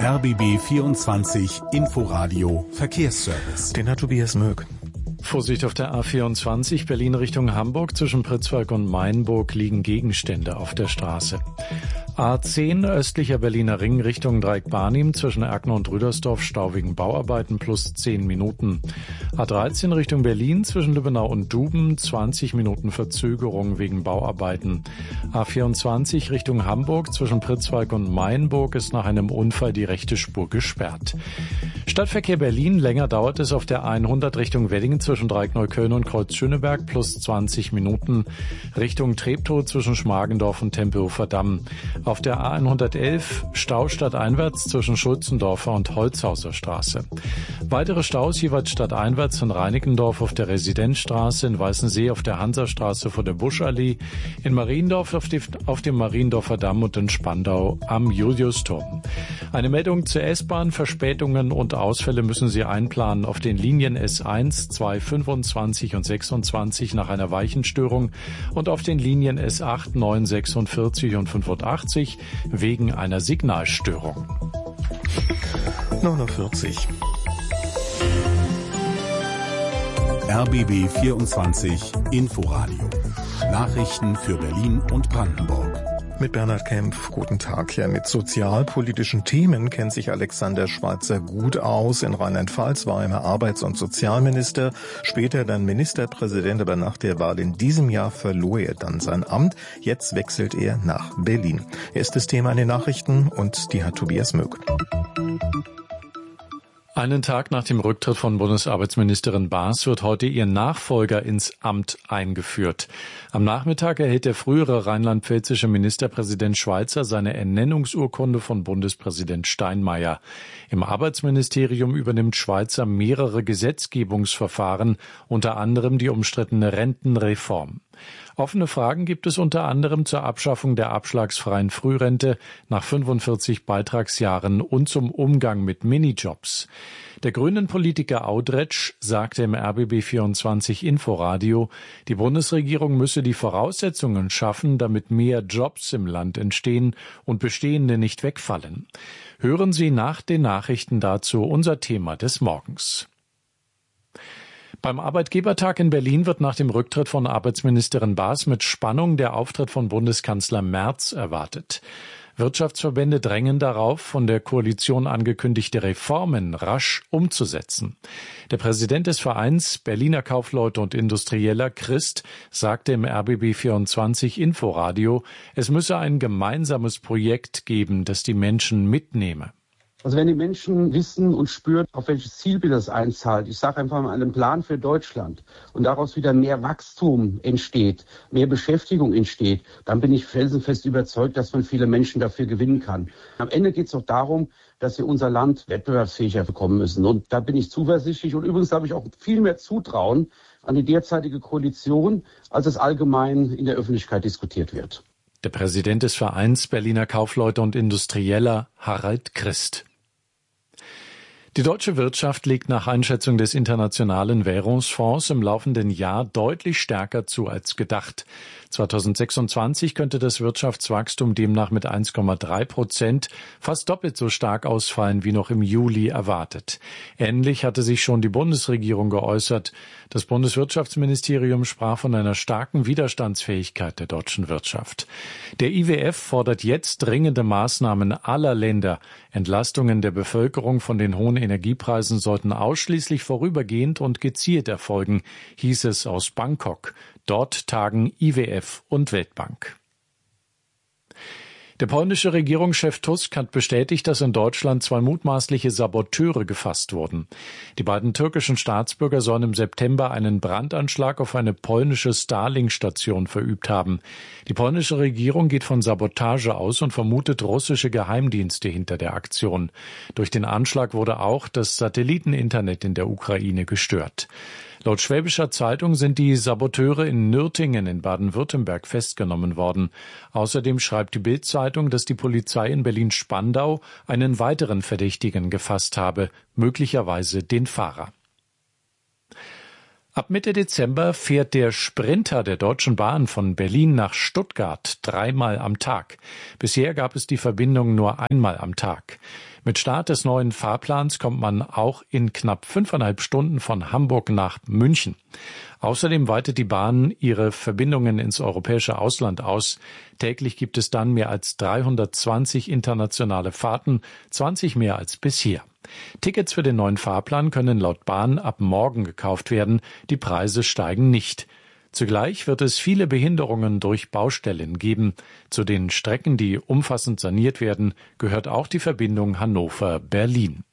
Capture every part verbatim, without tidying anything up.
R B B vierundzwanzig Inforadio Verkehrsservice. Den hat Tobias Möck. Vorsicht auf der A vierundzwanzig, Berlin Richtung Hamburg. Zwischen Pritzwalk und Mainburg liegen Gegenstände auf der Straße. A zehn, östlicher Berliner Ring Richtung Dreieck-Barnim. Zwischen Erkner und Rüdersdorf Stau wegen Bauarbeiten plus zehn Minuten. A dreizehn Richtung Berlin zwischen Lübbenau und Duben. zwanzig Minuten Verzögerung wegen Bauarbeiten. A vierundzwanzig Richtung Hamburg. Zwischen Pritzwalk und Mainburg ist nach einem Unfall die rechte Spur gesperrt. Stadtverkehr Berlin. Länger dauert es auf der hundert Richtung Wedding zwischen Dreieck-Neukölln und Kreuz-Schöneberg plus zwanzig Minuten. Richtung Treptow zwischen Schmargendorf und Tempelhofer Damm. Auf der A hundertelf Stau stadteinwärts zwischen Schulzendorfer und Holzhauser Straße. Weitere Staus jeweils stadteinwärts in Reinickendorf auf der Residenzstraße, in Weißensee auf der Hansastraße vor der Buschallee, in Mariendorf auf, die, auf dem Mariendorfer Damm und in Spandau am Juliusturm. Eine Meldung zur S-Bahn. Verspätungen und Ausfälle müssen Sie einplanen auf den Linien S eins, zwei, fünfundzwanzig und sechsundzwanzig nach einer Weichenstörung und auf den Linien S acht, neun, sechsundvierzig und fünfundachtzig wegen einer Signalstörung. neun Uhr vierzig. R B B vierundzwanzig Inforadio. Nachrichten für Berlin und Brandenburg. Mit Bernhard Kempf, guten Tag. Ja, mit sozialpolitischen Themen kennt sich Alexander Schweitzer gut aus. In Rheinland-Pfalz war er immer Arbeits- und Sozialminister, später dann Ministerpräsident, aber nach der Wahl in diesem Jahr verlor er dann sein Amt. Jetzt wechselt er nach Berlin. Er ist das Thema in den Nachrichten und die hat Tobias Möck. Einen Tag nach dem Rücktritt von Bundesarbeitsministerin Baas wird heute ihr Nachfolger ins Amt eingeführt. Am Nachmittag erhält der frühere rheinland-pfälzische Ministerpräsident Schweitzer seine Ernennungsurkunde von Bundespräsident Steinmeier. Im Arbeitsministerium übernimmt Schweitzer mehrere Gesetzgebungsverfahren, unter anderem die umstrittene Rentenreform. Offene Fragen gibt es unter anderem zur Abschaffung der abschlagsfreien Frührente nach fünfundvierzig Beitragsjahren und zum Umgang mit Minijobs. Der Grünen-Politiker Audretsch sagte im R B B vierundzwanzig Inforadio, die Bundesregierung müsse die Voraussetzungen schaffen, damit mehr Jobs im Land entstehen und bestehende nicht wegfallen. Hören Sie nach den Nachrichten dazu unser Thema des Morgens. Beim Arbeitgebertag in Berlin wird nach dem Rücktritt von Arbeitsministerin Baas mit Spannung der Auftritt von Bundeskanzler Merz erwartet. Wirtschaftsverbände drängen darauf, von der Koalition angekündigte Reformen rasch umzusetzen. Der Präsident des Vereins Berliner Kaufleute und Industrieller, Christ, sagte im R B B vierundzwanzig Inforadio, es müsse ein gemeinsames Projekt geben, das die Menschen mitnehme. Also wenn die Menschen wissen und spüren, auf welches Zielbild das einzahlt, ich sage einfach mal einen Plan für Deutschland und daraus wieder mehr Wachstum entsteht, mehr Beschäftigung entsteht, dann bin ich felsenfest überzeugt, dass man viele Menschen dafür gewinnen kann. Am Ende geht es auch darum, dass wir unser Land wettbewerbsfähiger bekommen müssen. Und da bin ich zuversichtlich. Und übrigens habe ich auch viel mehr Zutrauen an die derzeitige Koalition, als es allgemein in der Öffentlichkeit diskutiert wird. Der Präsident des Vereins Berliner Kaufleute und Industrieller, Harald Christ. Die deutsche Wirtschaft legt nach Einschätzung des Internationalen Währungsfonds im laufenden Jahr deutlich stärker zu als gedacht. zweitausendsechsundzwanzig könnte das Wirtschaftswachstum demnach mit eins Komma drei Prozent fast doppelt so stark ausfallen wie noch im Juli erwartet. Ähnlich hatte sich schon die Bundesregierung geäußert. Das Bundeswirtschaftsministerium sprach von einer starken Widerstandsfähigkeit der deutschen Wirtschaft. Der I W F fordert jetzt dringende Maßnahmen aller Länder. Entlastungen der Bevölkerung von den hohen Energiepreisen sollten ausschließlich vorübergehend und gezielt erfolgen, hieß es aus Bangkok. Dort tagen I W F und Weltbank. Der polnische Regierungschef Tusk hat bestätigt, dass in Deutschland zwei mutmaßliche Saboteure gefasst wurden. Die beiden türkischen Staatsbürger sollen im September einen Brandanschlag auf eine polnische Starlink-Station verübt haben. Die polnische Regierung geht von Sabotage aus und vermutet russische Geheimdienste hinter der Aktion. Durch den Anschlag wurde auch das Satelliteninternet in der Ukraine gestört. Laut Schwäbischer Zeitung sind die Saboteure in Nürtingen in Baden-Württemberg festgenommen worden. Außerdem schreibt die Bild-Zeitung, dass die Polizei in Berlin-Spandau einen weiteren Verdächtigen gefasst habe, möglicherweise den Fahrer. Ab Mitte Dezember fährt der Sprinter der Deutschen Bahn von Berlin nach Stuttgart dreimal am Tag. Bisher gab es die Verbindung nur einmal am Tag. Mit Start des neuen Fahrplans kommt man auch in knapp fünfeinhalb Stunden von Hamburg nach München. Außerdem weitet die Bahn ihre Verbindungen ins europäische Ausland aus. Täglich gibt es dann mehr als dreihundertzwanzig internationale Fahrten, zwanzig mehr als bisher. Tickets für den neuen Fahrplan können laut Bahn ab morgen gekauft werden. Die Preise steigen nicht. Zugleich wird es viele Behinderungen durch Baustellen geben. Zu den Strecken, die umfassend saniert werden, gehört auch die Verbindung Hannover-Berlin.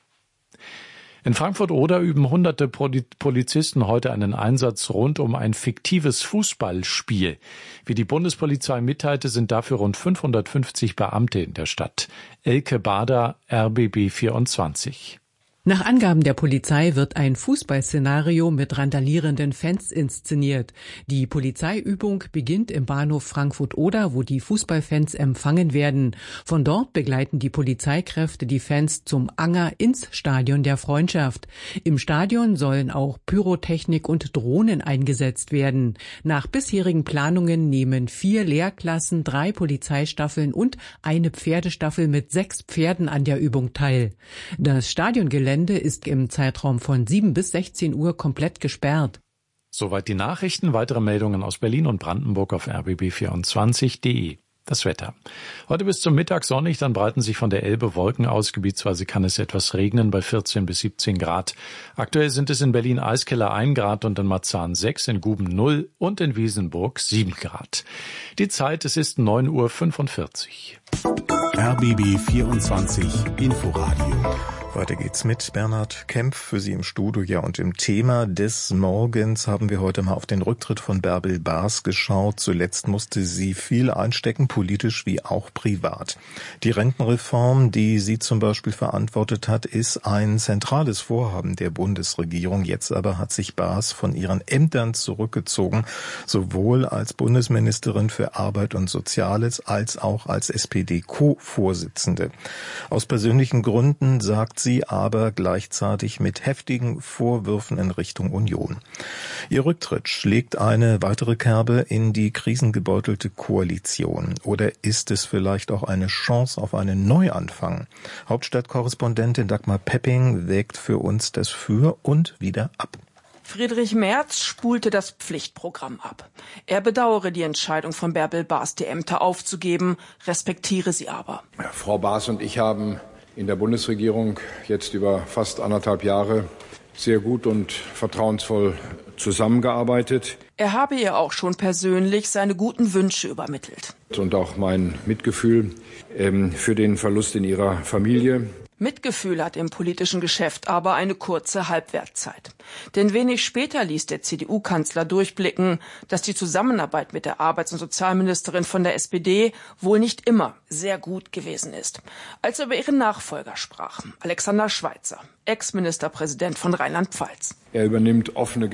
In Frankfurt-Oder üben hunderte Polizisten heute einen Einsatz rund um ein fiktives Fußballspiel. Wie die Bundespolizei mitteilte, sind dafür rund fünfhundertfünfzig Beamte in der Stadt. Elke Bader, R B B vierundzwanzig. Nach Angaben der Polizei wird ein Fußballszenario mit randalierenden Fans inszeniert. Die Polizeiübung beginnt im Bahnhof Frankfurt-Oder, wo die Fußballfans empfangen werden. Von dort begleiten die Polizeikräfte die Fans zum Anger ins Stadion der Freundschaft. Im Stadion sollen auch Pyrotechnik und Drohnen eingesetzt werden. Nach bisherigen Planungen nehmen vier Lehrklassen, drei Polizeistaffeln und eine Pferdestaffel mit sechs Pferden an der Übung teil. Das Stadiongelände ist im Zeitraum von sieben bis sechzehn Uhr komplett gesperrt. Soweit die Nachrichten. Weitere Meldungen aus Berlin und Brandenburg auf r b b vierundzwanzig punkt de. Das Wetter. Heute bis zum Mittag sonnig, dann breiten sich von der Elbe Wolken aus. Gebietsweise kann es etwas regnen bei vierzehn bis siebzehn Grad. Aktuell sind es in Berlin Eiskeller ein Grad und in Marzahn sechs, in Guben null und in Wiesenburg sieben Grad. Die Zeit, es ist neun Uhr fünfundvierzig. R B B vierundzwanzig Inforadio. Weiter geht's mit Bernhard Kempf für Sie im Studio. Ja, und im Thema des Morgens haben wir heute mal auf den Rücktritt von Bärbel Baas geschaut. Zuletzt musste sie viel einstecken, politisch wie auch privat. Die Rentenreform, die sie zum Beispiel verantwortet hat, ist ein zentrales Vorhaben der Bundesregierung. Jetzt aber hat sich Baas von ihren Ämtern zurückgezogen, sowohl als Bundesministerin für Arbeit und Soziales als auch als S P D-Co-Vorsitzende. Aus persönlichen Gründen sagt sie aber gleichzeitig mit heftigen Vorwürfen in Richtung Union. Ihr Rücktritt schlägt eine weitere Kerbe in die krisengebeutelte Koalition. Oder ist es vielleicht auch eine Chance auf einen Neuanfang? Hauptstadtkorrespondentin Dagmar Pepping wägt für uns das Für und Wider ab. Friedrich Merz spulte das Pflichtprogramm ab. Er bedauere die Entscheidung von Bärbel Baas, die Ämter aufzugeben, respektiere sie aber. Frau Baas und ich haben in der Bundesregierung jetzt über fast anderthalb Jahre sehr gut und vertrauensvoll zusammengearbeitet. Er habe ihr auch schon persönlich seine guten Wünsche übermittelt. Und auch mein Mitgefühl ähm, für den Verlust in ihrer Familie. Mitgefühl hat im politischen Geschäft aber eine kurze Halbwertszeit. Denn wenig später ließ der C D U-Kanzler durchblicken, dass die Zusammenarbeit mit der Arbeits- und Sozialministerin von der S P D wohl nicht immer sehr gut gewesen ist. Als er über ihren Nachfolger sprach, Alexander Schweitzer, Ex-Ministerpräsident von Rheinland-Pfalz. Er übernimmt offene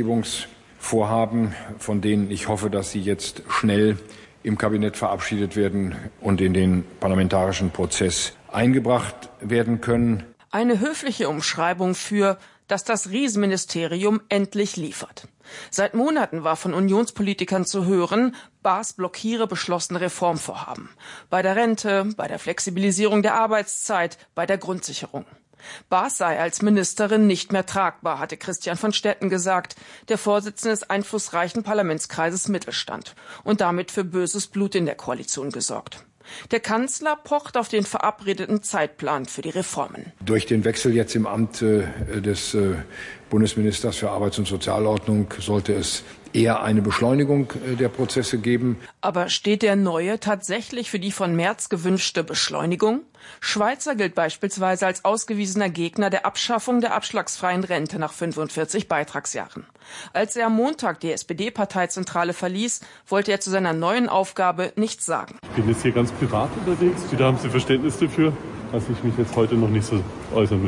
Gesetzgebungsvorhaben, von denen ich hoffe, dass sie jetzt schnell im Kabinett verabschiedet werden und in den parlamentarischen Prozess eingebracht werden können. Eine höfliche Umschreibung für, dass das Riesenministerium endlich liefert. Seit Monaten war von Unionspolitikern zu hören, Baas blockiere beschlossene Reformvorhaben. Bei der Rente, bei der Flexibilisierung der Arbeitszeit, bei der Grundsicherung. Baas sei als Ministerin nicht mehr tragbar, hatte Christian von Stetten gesagt, der Vorsitzende des einflussreichen Parlamentskreises Mittelstand, und damit für böses Blut in der Koalition gesorgt. Der Kanzler pocht auf den verabredeten Zeitplan für die Reformen. Durch den Wechsel jetzt im Amt äh, des äh, Bundesministers für Arbeits- und Sozialordnung sollte es eher eine Beschleunigung äh, der Prozesse geben. Aber steht der Neue tatsächlich für die von Merz gewünschte Beschleunigung? Schweitzer gilt beispielsweise als ausgewiesener Gegner der Abschaffung der abschlagsfreien Rente nach fünfundvierzig Beitragsjahren. Als er am Montag die S P D-Parteizentrale verließ, wollte er zu seiner neuen Aufgabe nichts sagen. Ich bin jetzt hier ganz privat unterwegs. Da haben Sie Verständnis dafür, dass ich mich jetzt heute noch nicht so äußern möchte.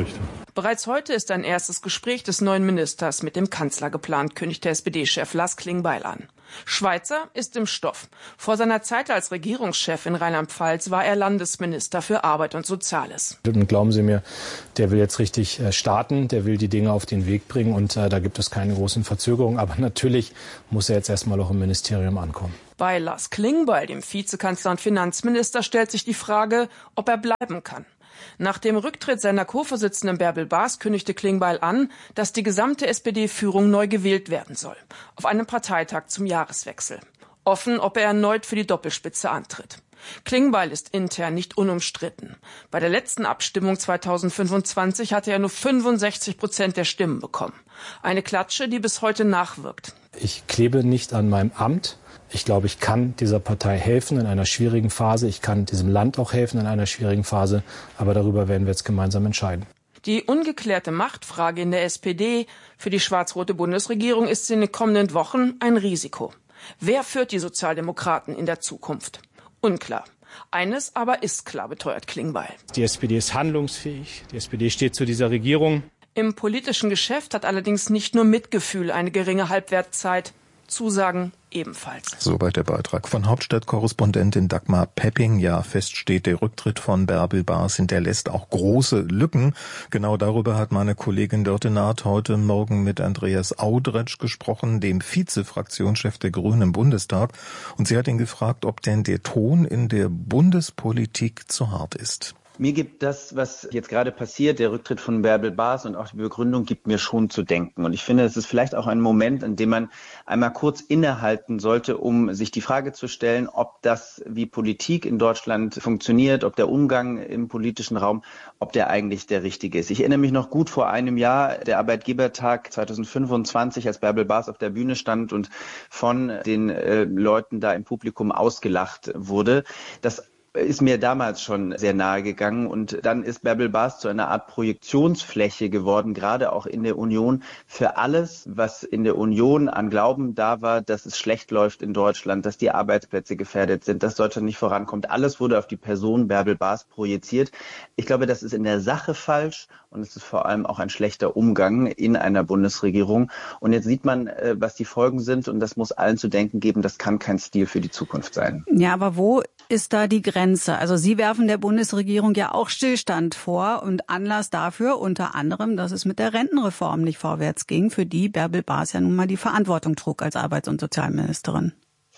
Bereits heute ist ein erstes Gespräch des neuen Ministers mit dem Kanzler geplant, kündigt der S P D-Chef Lars Klingbeil an. Schweitzer ist im Stoff. Vor seiner Zeit als Regierungschef in Rheinland-Pfalz war er Landesminister für Arbeit und Soziales. Und glauben Sie mir, der will jetzt richtig starten, der will die Dinge auf den Weg bringen und äh, da gibt es keine großen Verzögerungen. Aber natürlich muss er jetzt erstmal auch im Ministerium ankommen. Bei Lars Klingbeil, dem Vizekanzler und Finanzminister, stellt sich die Frage, ob er bleiben kann. Nach dem Rücktritt seiner Co-Vorsitzenden Bärbel Baas kündigte Klingbeil an, dass die gesamte S P D-Führung neu gewählt werden soll. Auf einem Parteitag zum Jahreswechsel. Offen, ob er erneut für die Doppelspitze antritt. Klingbeil ist intern nicht unumstritten. Bei der letzten Abstimmung zweitausendfünfundzwanzig hatte er nur fünfundsechzig Prozent der Stimmen bekommen. Eine Klatsche, die bis heute nachwirkt. Ich klebe nicht an meinem Amt. Ich glaube, ich kann dieser Partei helfen in einer schwierigen Phase. Ich kann diesem Land auch helfen in einer schwierigen Phase. Aber darüber werden wir jetzt gemeinsam entscheiden. Die ungeklärte Machtfrage in der S P D für die schwarz-rote Bundesregierung ist in den kommenden Wochen ein Risiko. Wer führt die Sozialdemokraten in der Zukunft? Unklar. Eines aber ist klar, beteuert Klingbeil. Die S P D ist handlungsfähig. Die S P D steht zu dieser Regierung. Im politischen Geschäft hat allerdings nicht nur Mitgefühl eine geringe Halbwertszeit. Zusagen ebenfalls. Soweit der Beitrag von Hauptstadtkorrespondentin Dagmar Pepping. Ja, fest steht, der Rücktritt von Bärbel Baas hinterlässt auch große Lücken. Genau darüber hat meine Kollegin Dörte Naht heute Morgen mit Andreas Audretsch gesprochen, dem Vize-Fraktionschef der Grünen im Bundestag. Und sie hat ihn gefragt, ob denn der Ton in der Bundespolitik zu hart ist. Mir gibt das, was jetzt gerade passiert, der Rücktritt von Bärbel Baas und auch die Begründung, gibt mir schon zu denken. Und ich finde, es ist vielleicht auch ein Moment, in dem man einmal kurz innehalten sollte, um sich die Frage zu stellen, ob das, wie Politik in Deutschland funktioniert, ob der Umgang im politischen Raum, ob der eigentlich der richtige ist. Ich erinnere mich noch gut vor einem Jahr, der Arbeitgebertag zweitausendfünfundzwanzig, als Bärbel Baas auf der Bühne stand und von den äh, Leuten da im Publikum ausgelacht wurde. Das ist mir damals schon sehr nahe gegangen und dann ist Bärbel Baas zu einer Art Projektionsfläche geworden, gerade auch in der Union, für alles, was in der Union an Glauben da war, dass es schlecht läuft in Deutschland, dass die Arbeitsplätze gefährdet sind, dass Deutschland nicht vorankommt. Alles wurde auf die Person Bärbel Baas projiziert. Ich glaube, das ist in der Sache falsch und es ist vor allem auch ein schlechter Umgang in einer Bundesregierung. Und jetzt sieht man, was die Folgen sind und das muss allen zu denken geben, das kann kein Stil für die Zukunft sein. Ja, aber wo ist da die Grenze? Also Sie werfen der Bundesregierung ja auch Stillstand vor und Anlass dafür unter anderem, dass es mit der Rentenreform nicht vorwärts ging, für die Bärbel Baas ja nun mal die Verantwortung trug als Arbeits- und Sozialministerin.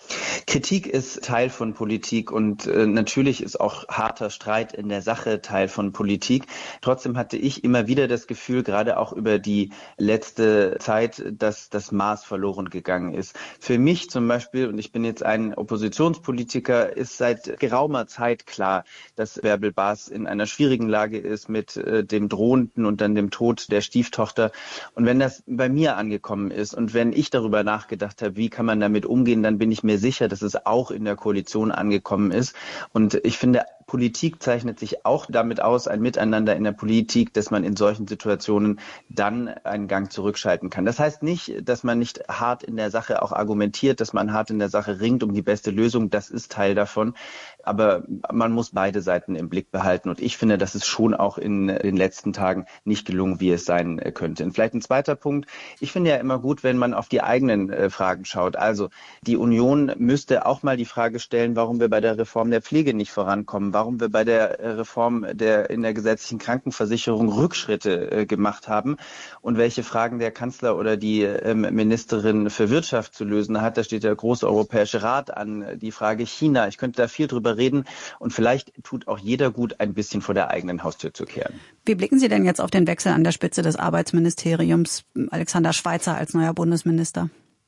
Kritik ist Teil von Politik und äh, natürlich ist auch harter Streit in der Sache Teil von Politik. Trotzdem hatte ich immer wieder das Gefühl, gerade auch über die letzte Zeit, dass das Maß verloren gegangen ist. Für mich zum Beispiel, und ich bin jetzt ein Oppositionspolitiker, ist seit geraumer Zeit klar, dass Bärbel Baas in einer schwierigen Lage ist mit äh, dem drohenden und dann dem Tod der Stieftochter. Und wenn das bei mir angekommen ist und wenn ich darüber nachgedacht habe, wie kann man damit umgehen, dann bin ich mir sicher, dass es auch in der Koalition angekommen ist. Und ich finde, Politik zeichnet sich auch damit aus, ein Miteinander in der Politik, dass man in solchen Situationen dann einen Gang zurückschalten kann. Das heißt nicht, dass man nicht hart in der Sache auch argumentiert, dass man hart in der Sache ringt um die beste Lösung. Das ist Teil davon. Aber man muss beide Seiten im Blick behalten. Und ich finde, das ist schon auch in den letzten Tagen nicht gelungen, wie es sein könnte. Und vielleicht ein zweiter Punkt. Ich finde ja immer gut, wenn man auf die eigenen äh, Fragen schaut. Also die Union müsste auch mal die Frage stellen, warum wir bei der Reform der Pflege nicht vorankommen, warum wir bei der Reform der in der gesetzlichen Krankenversicherung Rückschritte äh, gemacht haben und welche Fragen der Kanzler oder die ähm, Ministerin für Wirtschaft zu lösen hat. Da steht der große Europäische Rat an, die Frage China. Ich könnte da viel drüber reden und vielleicht tut auch jeder gut, ein bisschen vor der eigenen Haustür zu kehren. Wie blicken Sie denn jetzt auf den Wechsel an der Spitze des Arbeitsministeriums, Alexander Schweitzer als neuer Bundesminister?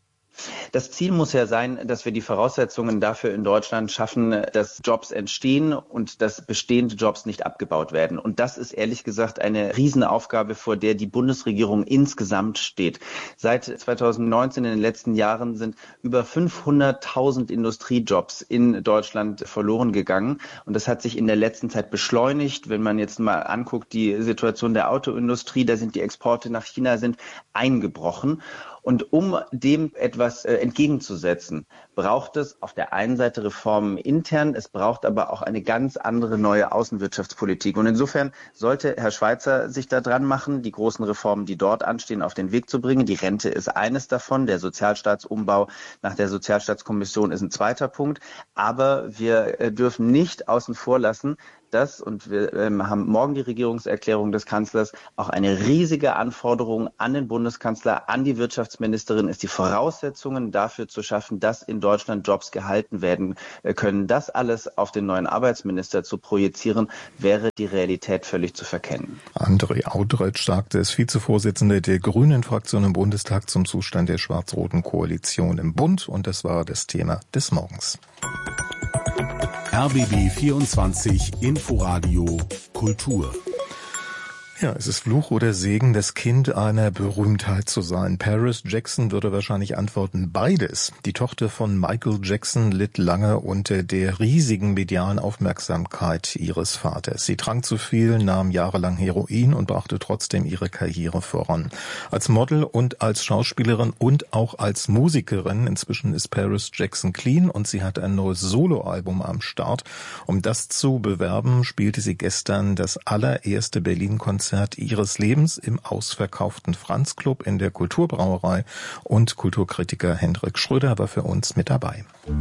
Das Ziel muss ja sein, dass wir die Voraussetzungen dafür in Deutschland schaffen, dass Jobs entstehen und dass bestehende Jobs nicht abgebaut werden. Und das ist ehrlich gesagt eine Riesenaufgabe, vor der die Bundesregierung insgesamt steht. Seit zweitausendneunzehn, in den letzten Jahren, sind über fünfhunderttausend Industriejobs in Deutschland verloren gegangen. Und das hat sich in der letzten Zeit beschleunigt. Wenn man jetzt mal anguckt, die Situation der Autoindustrie, da sind die Exporte nach China sind eingebrochen. Und um dem etwas äh, entgegenzusetzen, braucht es auf der einen Seite Reformen intern, es braucht aber auch eine ganz andere neue Außenwirtschaftspolitik. Und insofern sollte Herr Schweizer sich da dran machen, die großen Reformen, die dort anstehen, auf den Weg zu bringen. Die Rente ist eines davon, der Sozialstaatsumbau nach der Sozialstaatskommission ist ein zweiter Punkt. Aber wir äh, dürfen nicht außen vor lassen, dass, und wir ähm, haben morgen die Regierungserklärung des Kanzlers, auch eine riesige Anforderung an den Bundeskanzler, an die Wirtschaftsministerin ist, die Voraussetzungen dafür zu schaffen, dass in Deutschland Jobs gehalten werden können. Das alles auf den neuen Arbeitsminister zu projizieren, wäre die Realität völlig zu verkennen. André Audretsch sagte es, Vizevorsitzender der Grünen-Fraktion im Bundestag zum Zustand der schwarz-roten Koalition im Bund. Und das war das Thema des Morgens. R B B vierundzwanzig Inforadio Kultur. Ja, es ist Fluch oder Segen, das Kind einer Berühmtheit zu sein. Paris Jackson würde wahrscheinlich antworten, beides. Die Tochter von Michael Jackson litt lange unter der riesigen medialen Aufmerksamkeit ihres Vaters. Sie trank zu viel, nahm jahrelang Heroin und brachte trotzdem ihre Karriere voran. Als Model und als Schauspielerin und auch als Musikerin. Inzwischen ist Paris Jackson clean und sie hat ein neues Soloalbum am Start. Um das zu bewerben, spielte sie gestern das allererste Berlin-Konzert ihres Lebens im ausverkauften Franz Club in der Kulturbrauerei, und Kulturkritiker Hendrik Schröder war für uns mit dabei.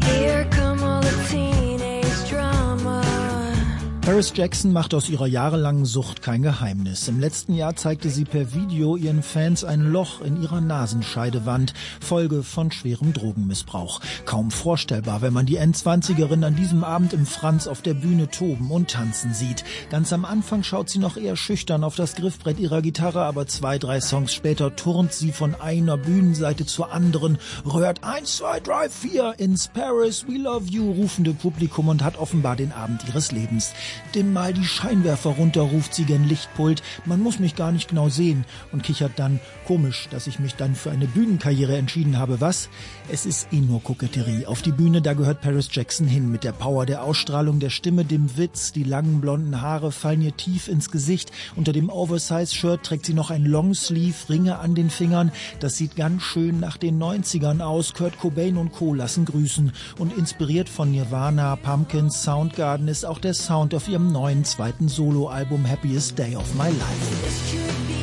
Paris Jackson macht aus ihrer jahrelangen Sucht kein Geheimnis. Im letzten Jahr zeigte sie per Video ihren Fans ein Loch in ihrer Nasenscheidewand, Folge von schwerem Drogenmissbrauch. Kaum vorstellbar, wenn man die Endzwanzigerin an diesem Abend im Franz auf der Bühne toben und tanzen sieht. Ganz am Anfang schaut sie noch eher schüchtern auf das Griffbrett ihrer Gitarre, aber zwei, drei Songs später turnt sie von einer Bühnenseite zur anderen, rührt eins, zwei, drei, vier ins Paris, we love you rufende Publikum und hat offenbar den Abend ihres Lebens. Dimm mal die Scheinwerfer runter, ruft sie gen Lichtpult. Man muss mich gar nicht genau sehen und kichert dann, komisch, dass ich mich dann für eine Bühnenkarriere entschieden habe. Was? Es ist eh nur Koketterie. Auf die Bühne, da gehört Paris Jackson hin. Mit der Power der Ausstrahlung, der Stimme, dem Witz. Die langen blonden Haare fallen ihr tief ins Gesicht. Unter dem Oversize-Shirt trägt sie noch ein Longsleeve, Ringe an den Fingern. Das sieht ganz schön nach den neunzigern aus. Kurt Cobain und Co. lassen grüßen. Und inspiriert von Nirvana, Pumpkins, Soundgarden ist auch der Sound auf ihrem neuen zweiten Soloalbum Happiest Day of My Life.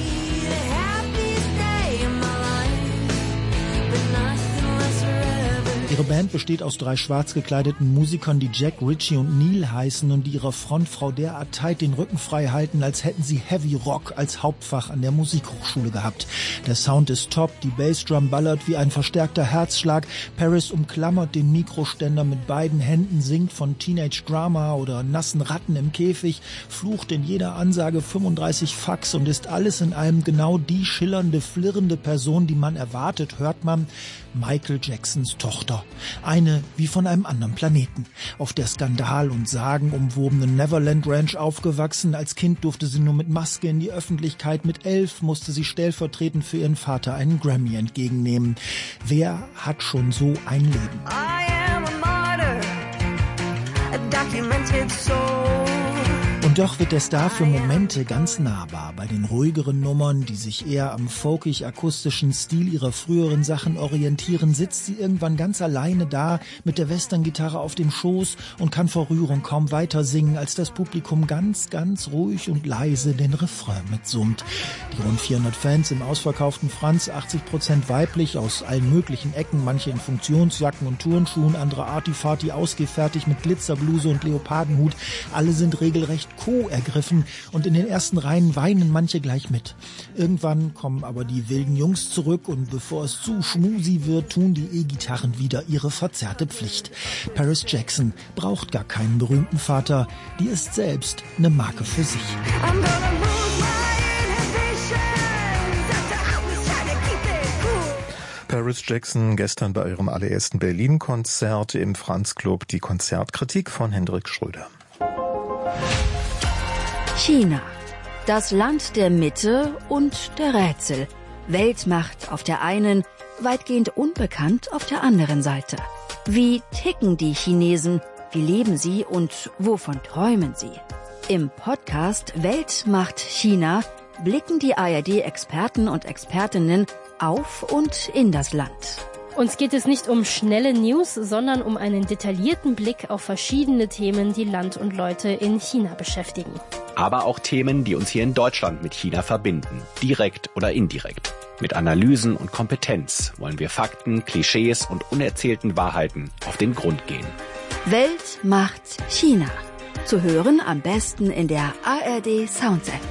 Ihre Band besteht aus drei schwarz gekleideten Musikern, die Jack, Richie und Neil heißen und die ihrer Frontfrau derart tight den Rücken frei halten, als hätten sie Heavy Rock als Hauptfach an der Musikhochschule gehabt. Der Sound ist top, die Bassdrum ballert wie ein verstärkter Herzschlag. Paris umklammert den Mikroständer mit beiden Händen, singt von Teenage Drama oder nassen Ratten im Käfig, flucht in jeder Ansage fünfunddreißig Fax und ist alles in allem genau die schillernde, flirrende Person, die man erwartet, hört man, Michael Jacksons Tochter. Eine wie von einem anderen Planeten. Auf der Skandal- und sagenumwobenen Neverland Ranch aufgewachsen. Als Kind durfte sie nur mit Maske in die Öffentlichkeit. Mit elf musste sie stellvertretend für ihren Vater einen Grammy entgegennehmen. Wer hat schon so ein Leben? I am a martyr, a documented soul. Und doch wird der Star für Momente ganz nahbar. Bei den ruhigeren Nummern, die sich eher am folkig-akustischen Stil ihrer früheren Sachen orientieren, sitzt sie irgendwann ganz alleine da mit der Western-Gitarre auf dem Schoß und kann vor Rührung kaum weiter singen, als das Publikum ganz, ganz ruhig und leise den Refrain mitsummt. Die rund vierhundert Fans im ausverkauften Franz, achtzig Prozent weiblich, aus allen möglichen Ecken, manche in Funktionsjacken und Turnschuhen, andere arty-farty ausgefertigt mit Glitzerbluse und Leopardenhut. Alle sind regelrecht co-ergriffen und in den ersten Reihen weinen manche gleich mit. Irgendwann kommen aber die wilden Jungs zurück und bevor es zu schmusi wird, tun die E-Gitarren wieder ihre verzerrte Pflicht. Paris Jackson braucht gar keinen berühmten Vater, die ist selbst eine Marke für sich. Paris Jackson gestern bei ihrem allerersten Berlin-Konzert im Franz Club. Die Konzertkritik von Hendrik Schröder. China, das Land der Mitte und der Rätsel. Weltmacht auf der einen, weitgehend unbekannt auf der anderen Seite. Wie ticken die Chinesen? Wie leben sie und wovon träumen sie? Im Podcast Weltmacht China blicken die A R D-Experten und Expertinnen auf und in das Land. Uns geht es nicht um schnelle News, sondern um einen detaillierten Blick auf verschiedene Themen, die Land und Leute in China beschäftigen. Aber auch Themen, die uns hier in Deutschland mit China verbinden, direkt oder indirekt. Mit Analysen und Kompetenz wollen wir Fakten, Klischees und unerzählten Wahrheiten auf den Grund gehen. Welt macht China. Zu hören am besten in der A R D Sounds App.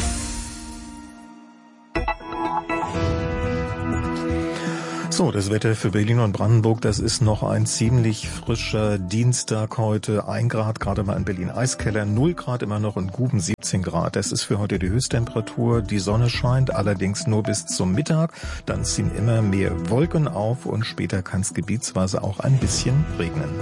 So, das Wetter für Berlin und Brandenburg, das ist noch ein ziemlich frischer Dienstag heute. Ein Grad, gerade mal in Berlin Eiskeller, null Grad immer noch in Guben, siebzehn Grad. Das ist für heute die Höchsttemperatur. Die Sonne scheint allerdings nur bis zum Mittag. Dann ziehen immer mehr Wolken auf und später kann es gebietsweise auch ein bisschen regnen.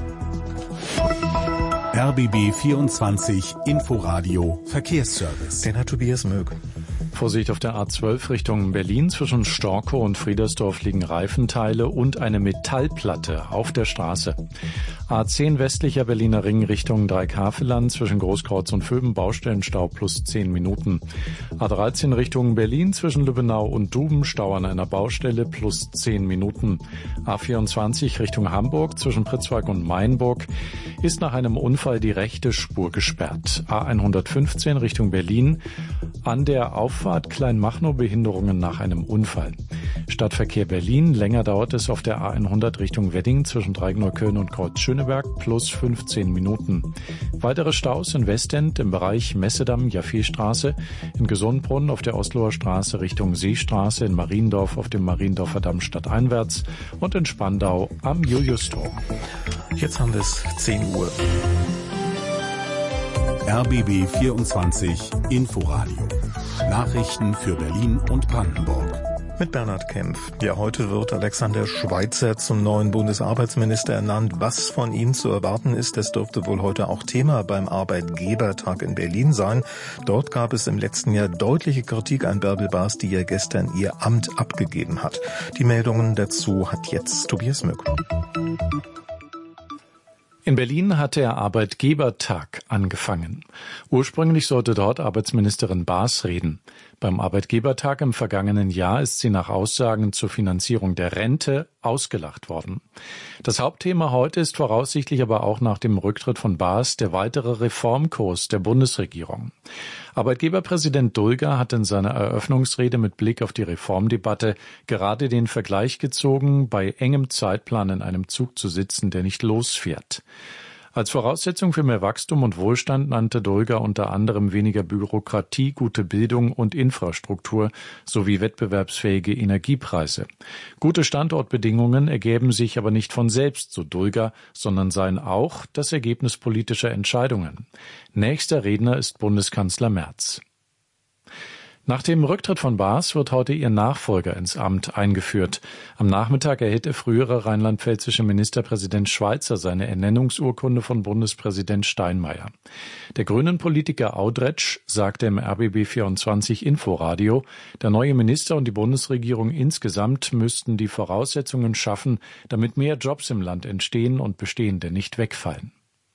R B B vierundzwanzig Inforadio Verkehrsservice. Den hat Tobias Möck. Vorsicht auf der A zwölf Richtung Berlin. Zwischen Storkow und Friedersdorf liegen Reifenteile und eine Metallplatte auf der Straße. A zehn westlicher Berliner Ring Richtung Dreieckhaveland. Zwischen Großkreuz und Vöben Baustellenstau plus zehn Minuten. A dreizehn Richtung Berlin. Zwischen Lübbenau und Duben Stau an einer Baustelle plus zehn Minuten. A vierundzwanzig Richtung Hamburg. Zwischen Pritzwalk und Mainburg ist nach einem Unfall die rechte Spur gesperrt. A hundertfünfzehn Richtung Berlin. An der Auffahrt Kleinmachnow Behinderungen nach einem Unfall. Stadtverkehr Berlin. Länger dauert es auf der A hundert Richtung Wedding zwischen Dreieckneukölln und Kreuz-Schöneberg plus fünfzehn Minuten. Weitere Staus in Westend im Bereich Messedamm-Jaffeestraße, in Gesundbrunn auf der Osloer Straße Richtung Seestraße, in Mariendorf auf dem Mariendorfer Damm stadteinwärts und in Spandau am Juliustor. Jetzt haben wir es zehn Uhr. R B B vierundzwanzig Inforadio. Nachrichten für Berlin und Brandenburg. Mit Bernhard Kempf. Ja, heute wird Alexander Schweitzer zum neuen Bundesarbeitsminister ernannt. Was von ihm zu erwarten ist, das dürfte wohl heute auch Thema beim Arbeitgebertag in Berlin sein. Dort gab es im letzten Jahr deutliche Kritik an Bärbel Baas, die ja gestern ihr Amt abgegeben hat. Die Meldungen dazu hat jetzt Tobias Möck. In Berlin hat der Arbeitgebertag angefangen. Ursprünglich sollte dort Arbeitsministerin Baas reden. Beim Arbeitgebertag im vergangenen Jahr ist sie nach Aussagen zur Finanzierung der Rente ausgelacht worden. Das Hauptthema heute ist voraussichtlich aber auch nach dem Rücktritt von Baas der weitere Reformkurs der Bundesregierung. Arbeitgeberpräsident Dulger hat in seiner Eröffnungsrede mit Blick auf die Reformdebatte gerade den Vergleich gezogen, bei engem Zeitplan in einem Zug zu sitzen, der nicht losfährt. Als Voraussetzung für mehr Wachstum und Wohlstand nannte Dulger unter anderem weniger Bürokratie, gute Bildung und Infrastruktur sowie wettbewerbsfähige Energiepreise. Gute Standortbedingungen ergäben sich aber nicht von selbst, so Dulger, sondern seien auch das Ergebnis politischer Entscheidungen. Nächster Redner ist Bundeskanzler Merz. Nach dem Rücktritt von Baas wird heute ihr Nachfolger ins Amt eingeführt. Am Nachmittag erhält der frühere rheinland-pfälzische Ministerpräsident Schweitzer seine Ernennungsurkunde von Bundespräsident Steinmeier. Der Grünen-Politiker Audretsch sagte im R B B vierundzwanzig Inforadio, der neue Minister und die Bundesregierung insgesamt müssten die Voraussetzungen schaffen, damit mehr Jobs im Land entstehen und bestehende nicht wegfallen.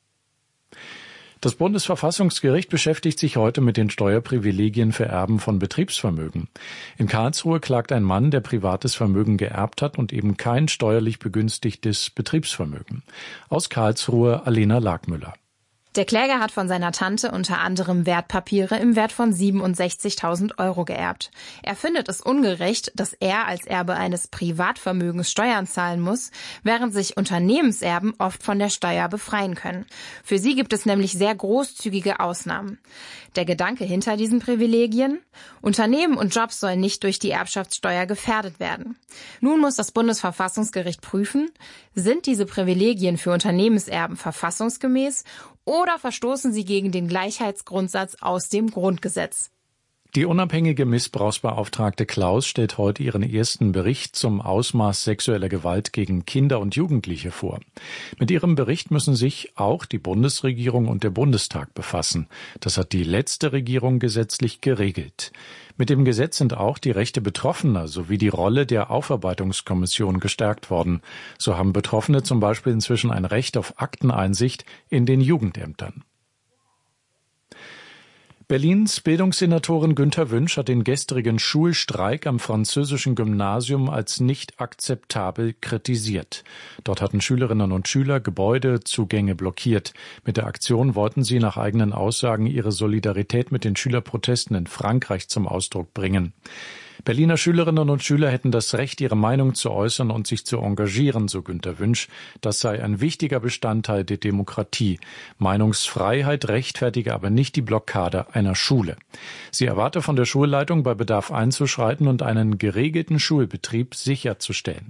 Das Bundesverfassungsgericht beschäftigt sich heute mit den Steuerprivilegien für Erben von Betriebsvermögen. In Karlsruhe klagt ein Mann, der privates Vermögen geerbt hat und eben kein steuerlich begünstigtes Betriebsvermögen. Aus Karlsruhe Alena Lagmüller. Der Kläger hat von seiner Tante unter anderem Wertpapiere im Wert von siebenundsechzigtausend Euro geerbt. Er findet es ungerecht, dass er als Erbe eines Privatvermögens Steuern zahlen muss, während sich Unternehmenserben oft von der Steuer befreien können. Für sie gibt es nämlich sehr großzügige Ausnahmen. Der Gedanke hinter diesen Privilegien? Unternehmen und Jobs sollen nicht durch die Erbschaftssteuer gefährdet werden. Nun muss das Bundesverfassungsgericht prüfen, sind diese Privilegien für Unternehmenserben verfassungsgemäß oder verstoßen sie gegen den Gleichheitsgrundsatz aus dem Grundgesetz? Die unabhängige Missbrauchsbeauftragte Klaus stellt heute ihren ersten Bericht zum Ausmaß sexueller Gewalt gegen Kinder und Jugendliche vor. Mit ihrem Bericht müssen sich auch die Bundesregierung und der Bundestag befassen. Das hat die letzte Regierung gesetzlich geregelt. Mit dem Gesetz sind auch die Rechte Betroffener sowie die Rolle der Aufarbeitungskommission gestärkt worden. So haben Betroffene zum Beispiel inzwischen ein Recht auf Akteneinsicht in den Jugendämtern. Berlins Bildungssenatorin Günter Wünsch hat den gestrigen Schulstreik am französischen Gymnasium als nicht akzeptabel kritisiert. Dort hatten Schülerinnen und Schüler Gebäudezugänge blockiert. Mit der Aktion wollten sie nach eigenen Aussagen ihre Solidarität mit den Schülerprotesten in Frankreich zum Ausdruck bringen. Berliner Schülerinnen und Schüler hätten das Recht, ihre Meinung zu äußern und sich zu engagieren, so Günter Wünsch. Das sei ein wichtiger Bestandteil der Demokratie. Meinungsfreiheit rechtfertige aber nicht die Blockade einer Schule. Sie erwarte von der Schulleitung, bei Bedarf einzuschreiten und einen geregelten Schulbetrieb sicherzustellen.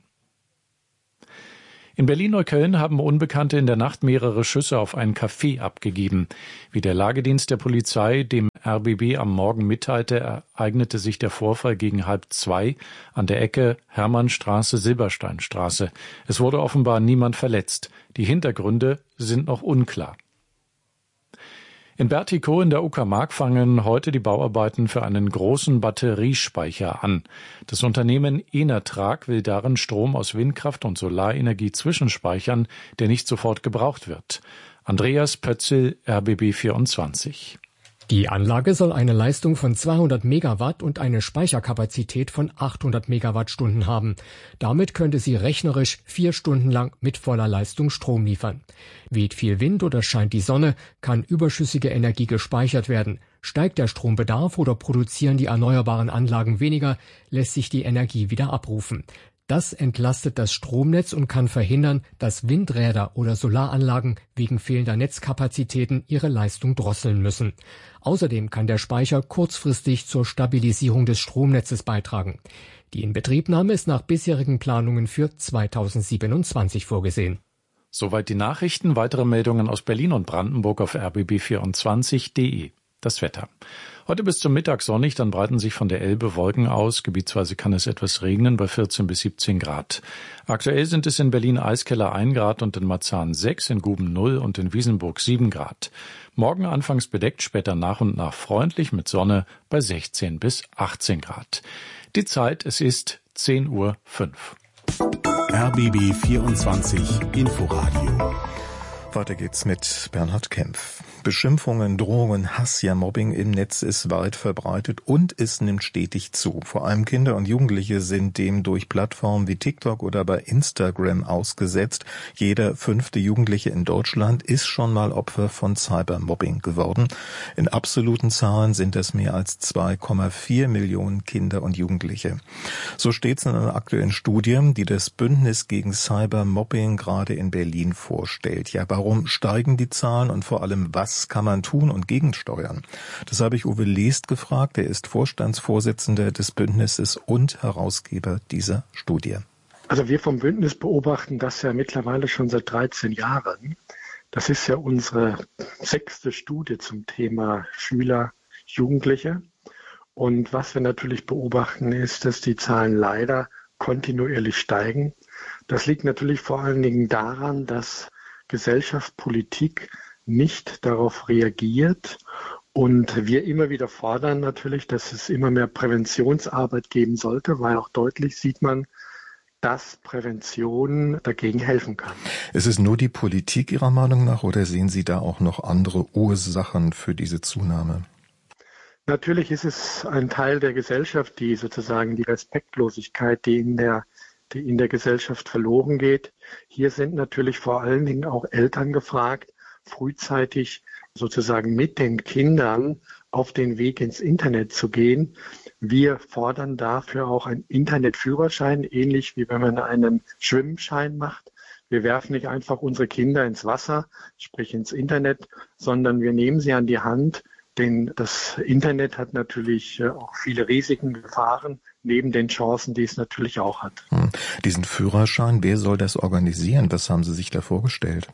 In Berlin-Neukölln haben Unbekannte in der Nacht mehrere Schüsse auf ein Café abgegeben. Wie der Lagedienst der Polizei dem R B B am Morgen mitteilte, ereignete sich der Vorfall gegen halb zwei an der Ecke Hermannstraße-Silbersteinstraße. Es wurde offenbar niemand verletzt. Die Hintergründe sind noch unklar. In Bertikow in der Uckermark fangen heute die Bauarbeiten für einen großen Batteriespeicher an. Das Unternehmen Enertrag will darin Strom aus Windkraft und Solarenergie zwischenspeichern, der nicht sofort gebraucht wird. Andreas Pötzl, R B B vierundzwanzig. Die Anlage soll eine Leistung von zweihundert Megawatt und eine Speicherkapazität von achthundert Megawattstunden haben. Damit könnte sie rechnerisch vier Stunden lang mit voller Leistung Strom liefern. Weht viel Wind oder scheint die Sonne, kann überschüssige Energie gespeichert werden. Steigt der Strombedarf oder produzieren die erneuerbaren Anlagen weniger, lässt sich die Energie wieder abrufen. Das entlastet das Stromnetz und kann verhindern, dass Windräder oder Solaranlagen wegen fehlender Netzkapazitäten ihre Leistung drosseln müssen. Außerdem kann der Speicher kurzfristig zur Stabilisierung des Stromnetzes beitragen. Die Inbetriebnahme ist nach bisherigen Planungen für zweitausendsiebenundzwanzig vorgesehen. Soweit die Nachrichten. Weitere Meldungen aus Berlin und Brandenburg auf r b b vierundzwanzig punkt de. Das Wetter. Heute bis zum Mittag sonnig, dann breiten sich von der Elbe Wolken aus. Gebietsweise kann es etwas regnen bei vierzehn bis siebzehn Grad. Aktuell sind es in Berlin Eiskeller ein Grad und in Marzahn sechs, in Guben null und in Wiesenburg sieben Grad. Morgen anfangs bedeckt, später nach und nach freundlich mit Sonne bei sechzehn bis achtzehn Grad. Die Zeit, es ist zehn Uhr fünf. R B B vierundzwanzig Inforadio. Weiter geht's mit Bernhard Kempf. Beschimpfungen, Drohungen, Hass, ja Mobbing im Netz ist weit verbreitet und es nimmt stetig zu. Vor allem Kinder und Jugendliche sind dem durch Plattformen wie TikTok oder bei Instagram ausgesetzt. Jeder fünfte Jugendliche in Deutschland ist schon mal Opfer von Cybermobbing geworden. In absoluten Zahlen sind es mehr als zwei Komma vier Millionen Kinder und Jugendliche. So steht's in einer aktuellen Studie, die das Bündnis gegen Cybermobbing gerade in Berlin vorstellt. Ja, warum steigen die Zahlen und vor allem, was kann man tun und gegensteuern? Das habe ich Uwe Lest gefragt. Er ist Vorstandsvorsitzender des Bündnisses und Herausgeber dieser Studie. Also wir vom Bündnis beobachten das ja mittlerweile schon seit dreizehn Jahren. Das ist ja unsere sechste Studie zum Thema Schüler, Jugendliche. Und was wir natürlich beobachten, ist, dass die Zahlen leider kontinuierlich steigen. Das liegt natürlich vor allen Dingen daran, dass Gesellschaft, Politik nicht darauf reagiert und wir immer wieder fordern natürlich, dass es immer mehr Präventionsarbeit geben sollte, weil auch deutlich sieht man, dass Prävention dagegen helfen kann. Ist es nur die Politik Ihrer Meinung nach oder sehen Sie da auch noch andere Ursachen für diese Zunahme? Natürlich ist es ein Teil der Gesellschaft, die sozusagen die Respektlosigkeit, die in der die in der Gesellschaft verloren geht. Hier sind natürlich vor allen Dingen auch Eltern gefragt, frühzeitig sozusagen mit den Kindern auf den Weg ins Internet zu gehen. Wir fordern dafür auch einen Internetführerschein, ähnlich wie wenn man einen Schwimmschein macht. Wir werfen nicht einfach unsere Kinder ins Wasser, sprich ins Internet, sondern wir nehmen sie an die Hand, denn das Internet hat natürlich auch viele Risiken, Gefahren, neben den Chancen, die es natürlich auch hat. Hm. Diesen Führerschein, wer soll das organisieren? Was haben Sie sich da vorgestellt?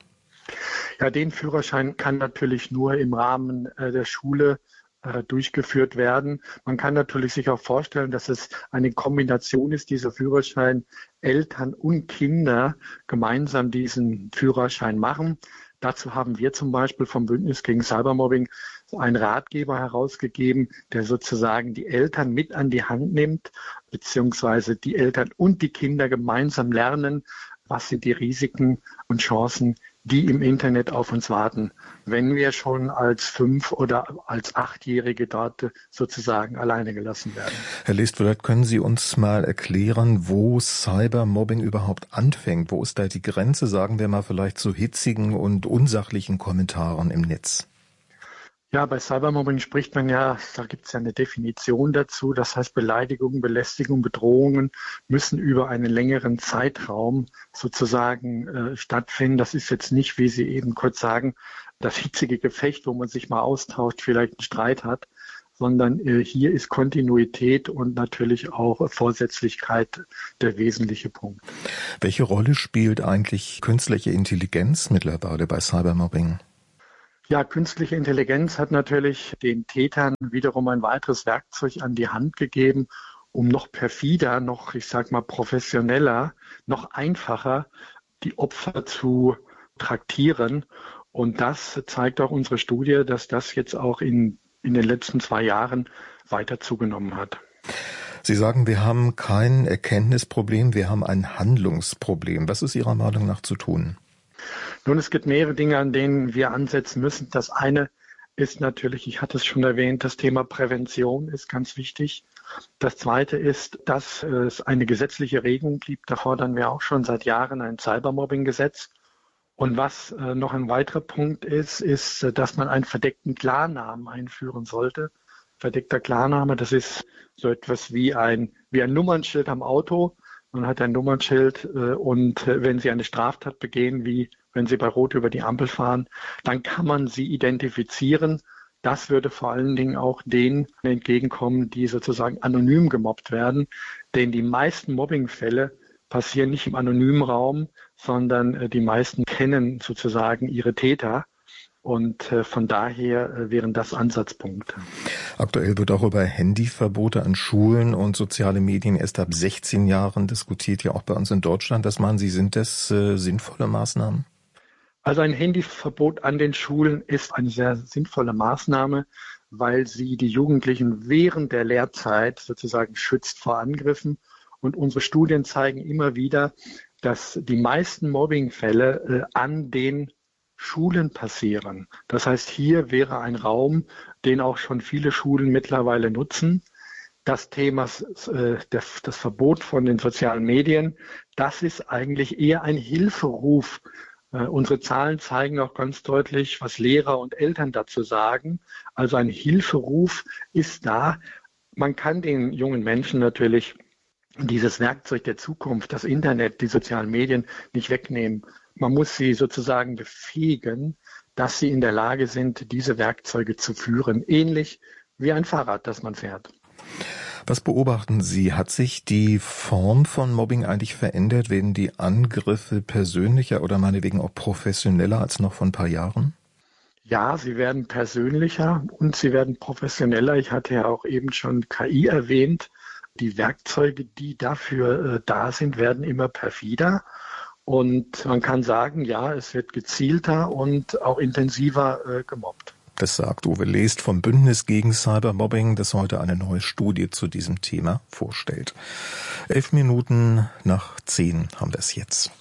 Ja, den Führerschein kann natürlich nur im Rahmen äh, der Schule äh, durchgeführt werden. Man kann natürlich sich auch vorstellen, dass es eine Kombination ist, dieser Führerschein, Eltern und Kinder gemeinsam diesen Führerschein machen. Dazu haben wir zum Beispiel vom Bündnis gegen Cybermobbing einen Ratgeber herausgegeben, der sozusagen die Eltern mit an die Hand nimmt, beziehungsweise die Eltern und die Kinder gemeinsam lernen, was sind die Risiken und Chancen, die im Internet auf uns warten, wenn wir schon als Fünf- oder als Achtjährige dort sozusagen alleine gelassen werden. Herr List, vielleicht können Sie uns mal erklären, wo Cybermobbing überhaupt anfängt. Wo ist da die Grenze, sagen wir mal, vielleicht zu hitzigen und unsachlichen Kommentaren im Netz? Ja, bei Cybermobbing spricht man ja, da gibt es ja eine Definition dazu. Das heißt, Beleidigungen, Belästigung, Bedrohungen müssen über einen längeren Zeitraum sozusagen äh, stattfinden. Das ist jetzt nicht, wie Sie eben kurz sagen, das hitzige Gefecht, wo man sich mal austauscht, vielleicht einen Streit hat, sondern äh, hier ist Kontinuität und natürlich auch Vorsätzlichkeit der wesentliche Punkt. Welche Rolle spielt eigentlich künstliche Intelligenz mittlerweile bei Cybermobbing? Ja, künstliche Intelligenz hat natürlich den Tätern wiederum ein weiteres Werkzeug an die Hand gegeben, um noch perfider, noch, ich sag mal, professioneller, noch einfacher die Opfer zu traktieren. Und das zeigt auch unsere Studie, dass das jetzt auch in, in den letzten zwei Jahren weiter zugenommen hat. Sie sagen, wir haben kein Erkenntnisproblem, wir haben ein Handlungsproblem. Was ist Ihrer Meinung nach zu tun? Nun, es gibt mehrere Dinge, an denen wir ansetzen müssen. Das eine ist natürlich, ich hatte es schon erwähnt, das Thema Prävention ist ganz wichtig. Das zweite ist, dass es eine gesetzliche Regelung gibt. Da fordern wir auch schon seit Jahren ein Cybermobbing-Gesetz. Und was äh, noch ein weiterer Punkt ist, ist, dass man einen verdeckten Klarnamen einführen sollte. Verdeckter Klarname, das ist so etwas wie ein, wie ein Nummernschild am Auto. Man hat ein Nummernschild äh, und äh, wenn Sie eine Straftat begehen, wie wenn Sie bei Rot über die Ampel fahren, dann kann man Sie identifizieren. Das würde vor allen Dingen auch denen entgegenkommen, die sozusagen anonym gemobbt werden. Denn die meisten Mobbingfälle passieren nicht im anonymen Raum, sondern äh, die meisten kennen sozusagen ihre Täter. Und äh, von daher äh, wären das Ansatzpunkte. Aktuell wird auch über Handyverbote an Schulen und soziale Medien erst ab sechzehn Jahren diskutiert, ja auch bei uns in Deutschland. Was meinen Sie, sind das äh, sinnvolle Maßnahmen? Also ein Handyverbot an den Schulen ist eine sehr sinnvolle Maßnahme, weil sie die Jugendlichen während der Lehrzeit sozusagen schützt vor Angriffen. Und unsere Studien zeigen immer wieder, dass die meisten Mobbingfälle äh, an den Schulen passieren. Das heißt, hier wäre ein Raum, den auch schon viele Schulen mittlerweile nutzen. Das Thema, äh, das, das Verbot von den sozialen Medien, das ist eigentlich eher ein Hilferuf. Äh, unsere Zahlen zeigen auch ganz deutlich, was Lehrer und Eltern dazu sagen. Also ein Hilferuf ist da. Man kann den jungen Menschen natürlich dieses Werkzeug der Zukunft, das Internet, die sozialen Medien nicht wegnehmen. Man muss sie sozusagen befähigen, dass sie in der Lage sind, diese Werkzeuge zu führen, ähnlich wie ein Fahrrad, das man fährt. Was beobachten Sie? Hat sich die Form von Mobbing eigentlich verändert? Werden die Angriffe persönlicher oder meinetwegen auch professioneller als noch vor ein paar Jahren? Ja, sie werden persönlicher und sie werden professioneller. Ich hatte ja auch eben schon K I erwähnt. Die Werkzeuge, die dafür äh, da sind, werden immer perfider. Und man kann sagen, ja, es wird gezielter und auch intensiver äh, gemobbt. Das sagt Uwe Lest vom Bündnis gegen Cybermobbing, das heute eine neue Studie zu diesem Thema vorstellt. Elf Minuten nach zehn haben wir es jetzt.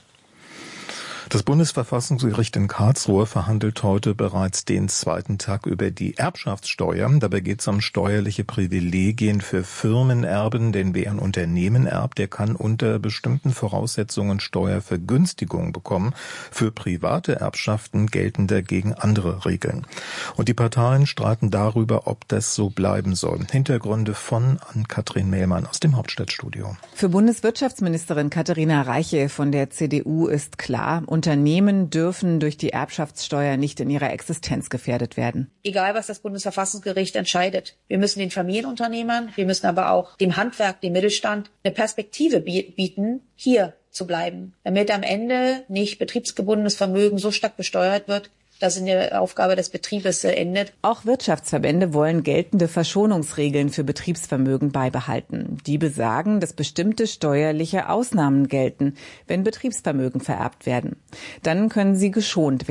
Das Bundesverfassungsgericht in Karlsruhe verhandelt heute bereits den zweiten Tag über die Erbschaftssteuer. Dabei geht es um steuerliche Privilegien für Firmenerben, denn wer ein Unternehmen erbt, der kann unter bestimmten Voraussetzungen Steuervergünstigungen bekommen. Für private Erbschaften gelten dagegen andere Regeln. Und die Parteien streiten darüber, ob das so bleiben soll. Hintergründe von Ann-Kathrin Mehlmann aus dem Hauptstadtstudio. Für Bundeswirtschaftsministerin Katharina Reiche von der C D U ist klar, Unternehmen dürfen durch die Erbschaftssteuer nicht in ihrer Existenz gefährdet werden. Egal, was das Bundesverfassungsgericht entscheidet. Wir müssen den Familienunternehmern, wir müssen aber auch dem Handwerk, dem Mittelstand eine Perspektive bieten, hier zu bleiben, damit am Ende nicht betriebsgebundenes Vermögen so stark besteuert wird, das in der Aufgabe des Betriebes endet. Auch Wirtschaftsverbände wollen geltende Verschonungsregeln für Betriebsvermögen beibehalten. Die besagen, dass bestimmte steuerliche Ausnahmen gelten, wenn Betriebsvermögen vererbt werden. Dann können sie geschont werden.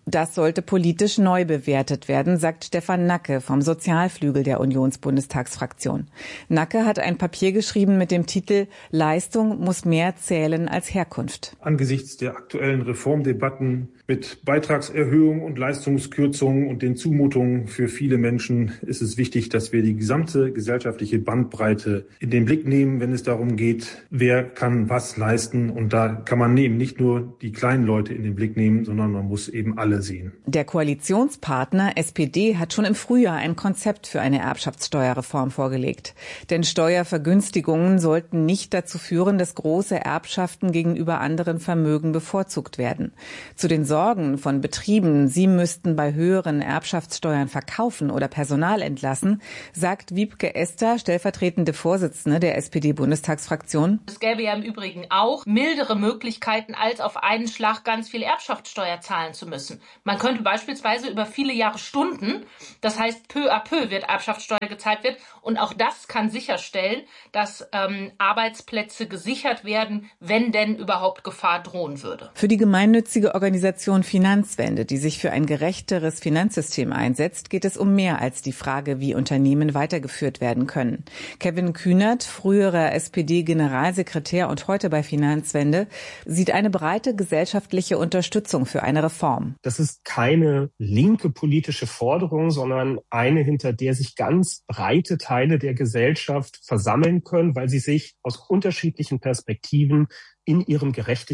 Das sollte politisch neu bewertet werden, sagt Stefan Nacke vom Sozialflügel der Unionsbundestagsfraktion. Nacke hat ein Papier geschrieben mit dem Titel »Leistung muss mehr zählen als Herkunft«. Angesichts der aktuellen Reformdebatten mit Beitragserhöhung und Leistungskürzungen und den Zumutungen für viele Menschen ist es wichtig, dass wir die gesamte gesellschaftliche Bandbreite in den Blick nehmen, wenn es darum geht, wer kann was leisten. Und da kann man eben nicht nur die kleinen Leute in den Blick nehmen, sondern man muss eben alle sehen. Der Koalitionspartner S P D hat schon im Frühjahr ein Konzept für eine Erbschaftssteuerreform vorgelegt. Denn Steuervergünstigungen sollten nicht dazu führen, dass große Erbschaften gegenüber anderen Vermögen bevorzugt werden. Zu den Sorgen von Betrieben, sie müssten bei höheren Erbschaftssteuern verkaufen oder Personal entlassen, sagt Wiebke Ester, stellvertretende Vorsitzende der S P D-Bundestagsfraktion. Es gäbe ja im Übrigen auch mildere Möglichkeiten, als auf einen Schlag ganz viel Erbschaftssteuer zahlen zu müssen. Man könnte beispielsweise über viele Jahre Stunden, das heißt peu à peu wird Erbschaftssteuer gezahlt wird, und auch das kann sicherstellen, dass ähm, Arbeitsplätze gesichert werden, wenn denn überhaupt Gefahr drohen würde. Für die gemeinnützige Organisation Finanzwende, die sich für ein gerechteres Finanzsystem einsetzt, geht es um mehr als die Frage, wie Unternehmen weitergeführt werden können. Kevin Kühnert, früherer S P D-Generalsekretär und heute bei Finanzwende, sieht eine breite gesellschaftliche Unterstützung für eine Reform. Das ist keine linke politische Forderung, sondern eine, hinter der sich ganz breite Teile der Gesellschaft versammeln können, weil sie sich aus unterschiedlichen Perspektiven in ihrem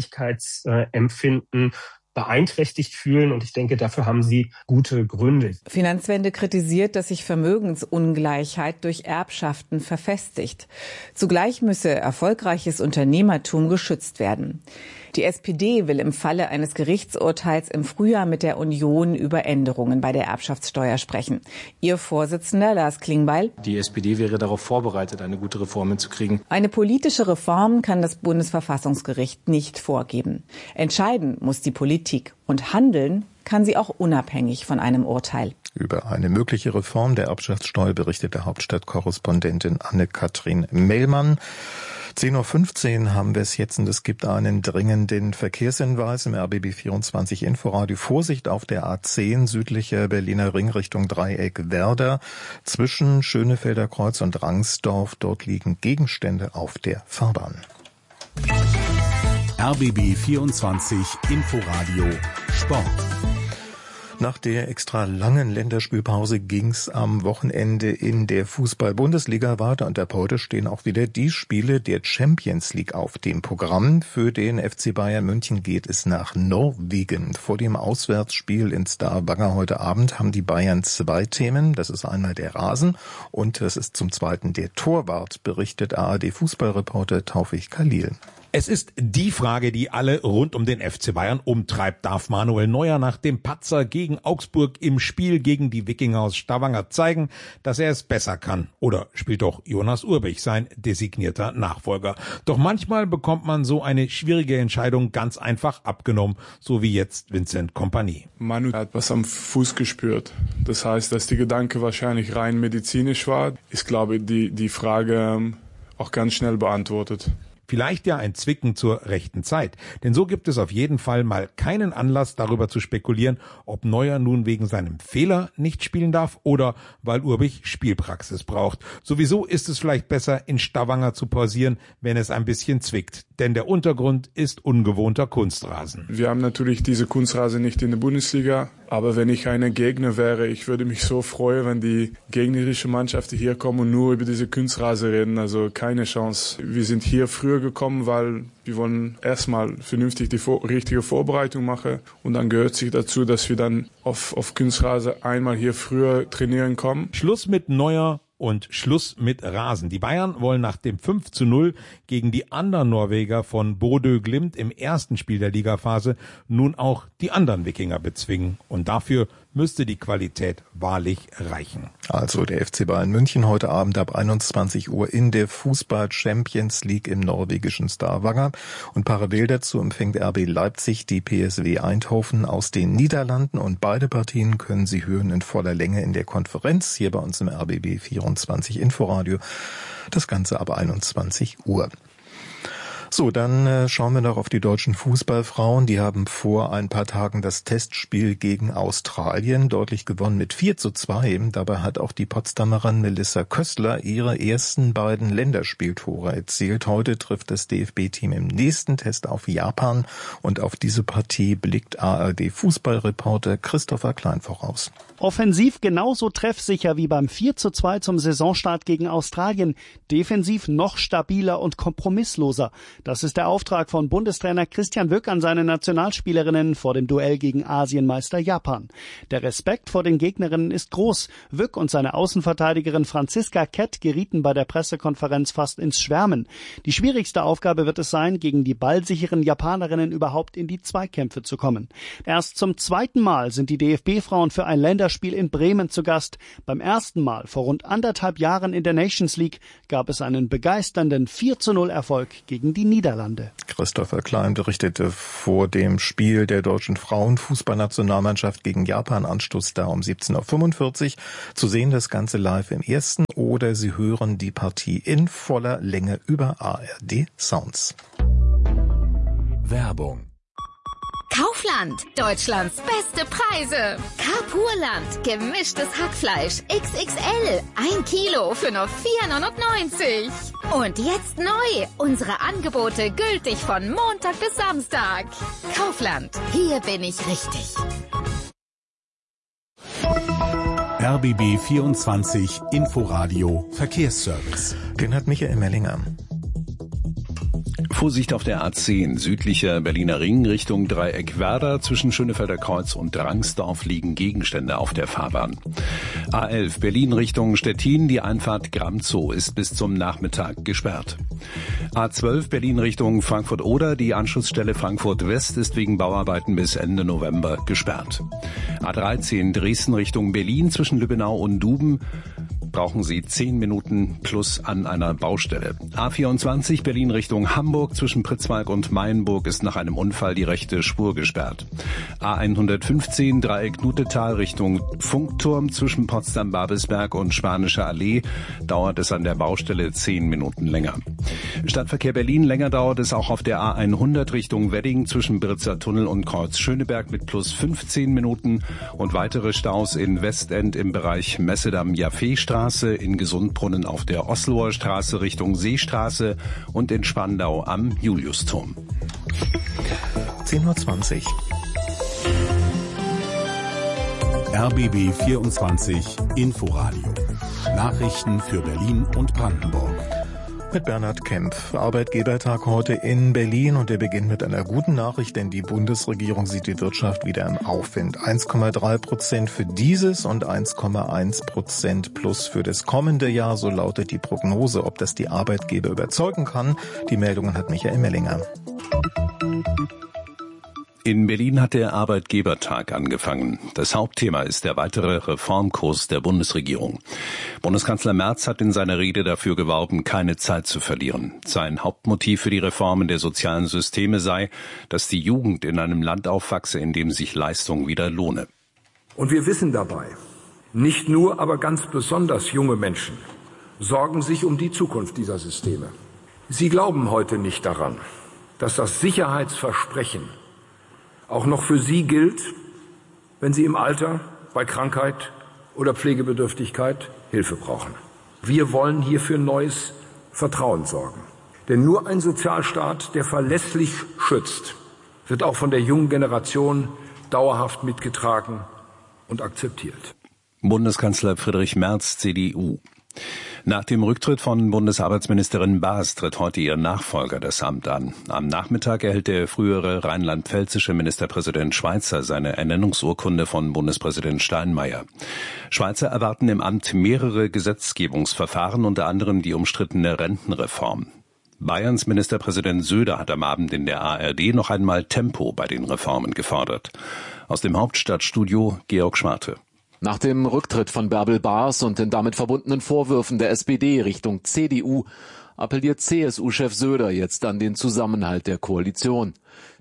Gerechtigkeitsempfinden beeinträchtigt fühlen. Und ich denke, dafür haben sie gute Gründe. Finanzwende kritisiert, dass sich Vermögensungleichheit durch Erbschaften verfestigt. Zugleich müsse erfolgreiches Unternehmertum geschützt werden. Die S P D will im Falle eines Gerichtsurteils im Frühjahr mit der Union über Änderungen bei der Erbschaftssteuer sprechen. Ihr Vorsitzender Lars Klingbeil: Die S P D wäre darauf vorbereitet, eine gute Reform hinzukriegen. Eine politische Reform kann das Bundesverfassungsgericht nicht vorgeben. Entscheiden muss die Politik und handeln kann sie auch unabhängig von einem Urteil. Über eine mögliche Reform der Erbschaftssteuer berichtet der Hauptstadtkorrespondentin Anne-Kathrin Mehlmann. zehn Uhr fünfzehn haben wir es jetzt und es gibt einen dringenden Verkehrshinweis im R B B vierundzwanzig Inforadio. Vorsicht auf der A zehn, südliche Berliner Ring Richtung Dreieck Werder. Zwischen Schönefelder Kreuz und Rangsdorf, dort liegen Gegenstände auf der Fahrbahn. R B B vierundzwanzig Inforadio Sport. Nach der extra langen Länderspielpause ging's am Wochenende in der Fußball-Bundesliga weiter und ab heute stehen auch wieder die Spiele der Champions League auf dem Programm. Für den F C Bayern München geht es nach Norwegen. Vor dem Auswärtsspiel in Stavanger heute Abend haben die Bayern zwei Themen. Das ist einmal der Rasen und das ist zum Zweiten der Torwart, berichtet A R D-Fußballreporter Taufik Khalil. Es ist die Frage, die alle rund um den F C Bayern umtreibt. Darf Manuel Neuer nach dem Patzer gegen Augsburg im Spiel gegen die Wikinger aus Stavanger zeigen, dass er es besser kann? Oder spielt doch Jonas Urbich sein designierter Nachfolger? Doch manchmal bekommt man so eine schwierige Entscheidung ganz einfach abgenommen, so wie jetzt Vincent Kompany. Manu hat was am Fuß gespürt. Das heißt, dass die Gedanke wahrscheinlich rein medizinisch war. Ich glaube, die, die Frage auch ganz schnell beantwortet. Vielleicht ja ein Zwicken zur rechten Zeit. Denn so gibt es auf jeden Fall mal keinen Anlass, darüber zu spekulieren, ob Neuer nun wegen seinem Fehler nicht spielen darf oder weil Urbich Spielpraxis braucht. Sowieso ist es vielleicht besser, in Stavanger zu pausieren, wenn es ein bisschen zwickt. Denn der Untergrund ist ungewohnter Kunstrasen. Wir haben natürlich diese Kunstrasen nicht in der Bundesliga. Aber wenn ich eine Gegner wäre, ich würde mich so freuen, wenn die gegnerische Mannschaften hier kommen und nur über diese Kunstrasen reden. Also keine Chance. Wir sind hier früher gekommen, weil wir wollen erstmal vernünftig die vor- richtige Vorbereitung machen. Und dann gehört sich dazu, dass wir dann auf, auf Kunstrasen einmal hier früher trainieren kommen. Schluss mit Neuer und Schluss mit Rasen. Die Bayern wollen nach dem fünf zu null gegen die anderen Norweger von Bodø Glimt im ersten Spiel der Ligaphase nun auch die anderen Wikinger bezwingen. Und dafür müsste die Qualität wahrlich reichen. Also der F C Bayern München heute Abend ab einundzwanzig Uhr in der Fußball-Champions League im norwegischen Stavanger. Und parallel dazu empfängt R B Leipzig die P S V Eindhoven aus den Niederlanden. Und beide Partien können Sie hören in voller Länge in der Konferenz hier bei uns im R B B vierundzwanzig Inforadio. Das Ganze ab einundzwanzig Uhr. So, dann äh, schauen wir noch auf die deutschen Fußballfrauen. Die haben vor ein paar Tagen das Testspiel gegen Australien deutlich gewonnen mit vier zu zwei. Dabei hat auch die Potsdamerin Melissa Köstler ihre ersten beiden Länderspieltore erzielt. Heute trifft das D F B-Team im nächsten Test auf Japan und auf diese Partie blickt A R D-Fußballreporter Christopher Klein voraus. Offensiv genauso treffsicher wie beim vier zu zwei zum Saisonstart gegen Australien. Defensiv noch stabiler und kompromissloser. Das ist der Auftrag von Bundestrainer Christian Wück an seine Nationalspielerinnen vor dem Duell gegen Asienmeister Japan. Der Respekt vor den Gegnerinnen ist groß. Wück und seine Außenverteidigerin Franziska Kett gerieten bei der Pressekonferenz fast ins Schwärmen. Die schwierigste Aufgabe wird es sein, gegen die ballsicheren Japanerinnen überhaupt in die Zweikämpfe zu kommen. Erst zum zweiten Mal sind die D F B-Frauen für ein Länderspiel in Bremen zu Gast. Beim ersten Mal vor rund anderthalb Jahren in der Nations League gab es einen begeisternden vier zu null Erfolg gegen die Niederlande. Christopher Klein berichtete vor dem Spiel der deutschen Frauenfußballnationalmannschaft gegen Japan. Anstoß da um siebzehn Uhr fünfundvierzig. Zu sehen das Ganze live im ersten oder Sie hören die Partie in voller Länge über A R D Sounds. Werbung. Kaufland, Deutschlands beste Preise. Carpurland, gemischtes Hackfleisch X X L, ein Kilo für nur vier neunundneunzig. Und jetzt neu, unsere Angebote gültig von Montag bis Samstag. Kaufland, hier bin ich richtig. R B B vierundzwanzig Inforadio Verkehrsservice. Den hat Michael Mellinger. Vorsicht auf der A zehn, südlicher Berliner Ring Richtung Dreieck Werder. Zwischen Schönefelder Kreuz und Drangsdorf liegen Gegenstände auf der Fahrbahn. A elf, Berlin Richtung Stettin, die Einfahrt Gramzow ist bis zum Nachmittag gesperrt. A zwölf, Berlin Richtung Frankfurt-Oder, die Anschlussstelle Frankfurt West ist wegen Bauarbeiten bis Ende November gesperrt. A dreizehn, Dresden Richtung Berlin, zwischen Lübbenau und Duben brauchen Sie zehn Minuten plus an einer Baustelle. A vierundzwanzig, Berlin Richtung Hamburg, zwischen Pritzwalk und Mayenburg ist nach einem Unfall die rechte Spur gesperrt. A hundertfünfzehn, Dreieck Nutetal Richtung Funkturm, zwischen Potsdam-Babelsberg und Spanische Allee dauert es an der Baustelle zehn Minuten länger. Stadtverkehr Berlin, länger dauert es auch auf der A hundert Richtung Wedding, zwischen Britzer Tunnel und Kreuz Schöneberg mit plus fünfzehn Minuten und weitere Staus in Westend im Bereich Messedam-Jaffe-Straße, in Gesundbrunnen auf der Osloer Straße Richtung Seestraße und in Spandau am Juliusturm. zehn Uhr zwanzig. R B B vierundzwanzig Inforadio. Nachrichten für Berlin und Brandenburg. Mit Bernhard Kempf. Arbeitgebertag heute in Berlin und der beginnt mit einer guten Nachricht, denn die Bundesregierung sieht die Wirtschaft wieder im Aufwind. eins Komma drei Prozent für dieses und eins Komma eins Prozent plus für das kommende Jahr, so lautet die Prognose. Ob das die Arbeitgeber überzeugen kann, die Meldungen hat Michael Mellinger. In Berlin hat der Arbeitgebertag angefangen. Das Hauptthema ist der weitere Reformkurs der Bundesregierung. Bundeskanzler Merz hat in seiner Rede dafür geworben, keine Zeit zu verlieren. Sein Hauptmotiv für die Reformen der sozialen Systeme sei, dass die Jugend in einem Land aufwachse, in dem sich Leistung wieder lohne. Und wir wissen dabei, nicht nur, aber ganz besonders junge Menschen sorgen sich um die Zukunft dieser Systeme. Sie glauben heute nicht daran, dass das Sicherheitsversprechen auch noch für Sie gilt, wenn Sie im Alter, bei Krankheit oder Pflegebedürftigkeit Hilfe brauchen. Wir wollen hier für neues Vertrauen sorgen. Denn nur ein Sozialstaat, der verlässlich schützt, wird auch von der jungen Generation dauerhaft mitgetragen und akzeptiert. Bundeskanzler Friedrich Merz, C D U. Nach dem Rücktritt von Bundesarbeitsministerin Baas tritt heute ihr Nachfolger das Amt an. Am Nachmittag erhält der frühere rheinland-pfälzische Ministerpräsident Schweitzer seine Ernennungsurkunde von Bundespräsident Steinmeier. Schweitzer erwarten im Amt mehrere Gesetzgebungsverfahren, unter anderem die umstrittene Rentenreform. Bayerns Ministerpräsident Söder hat am Abend in der A R D noch einmal Tempo bei den Reformen gefordert. Aus dem Hauptstadtstudio Georg Schwarte. Nach dem Rücktritt von Bärbel Baas und den damit verbundenen Vorwürfen der S P D Richtung C D U appelliert C S U-Chef Söder jetzt an den Zusammenhalt der Koalition.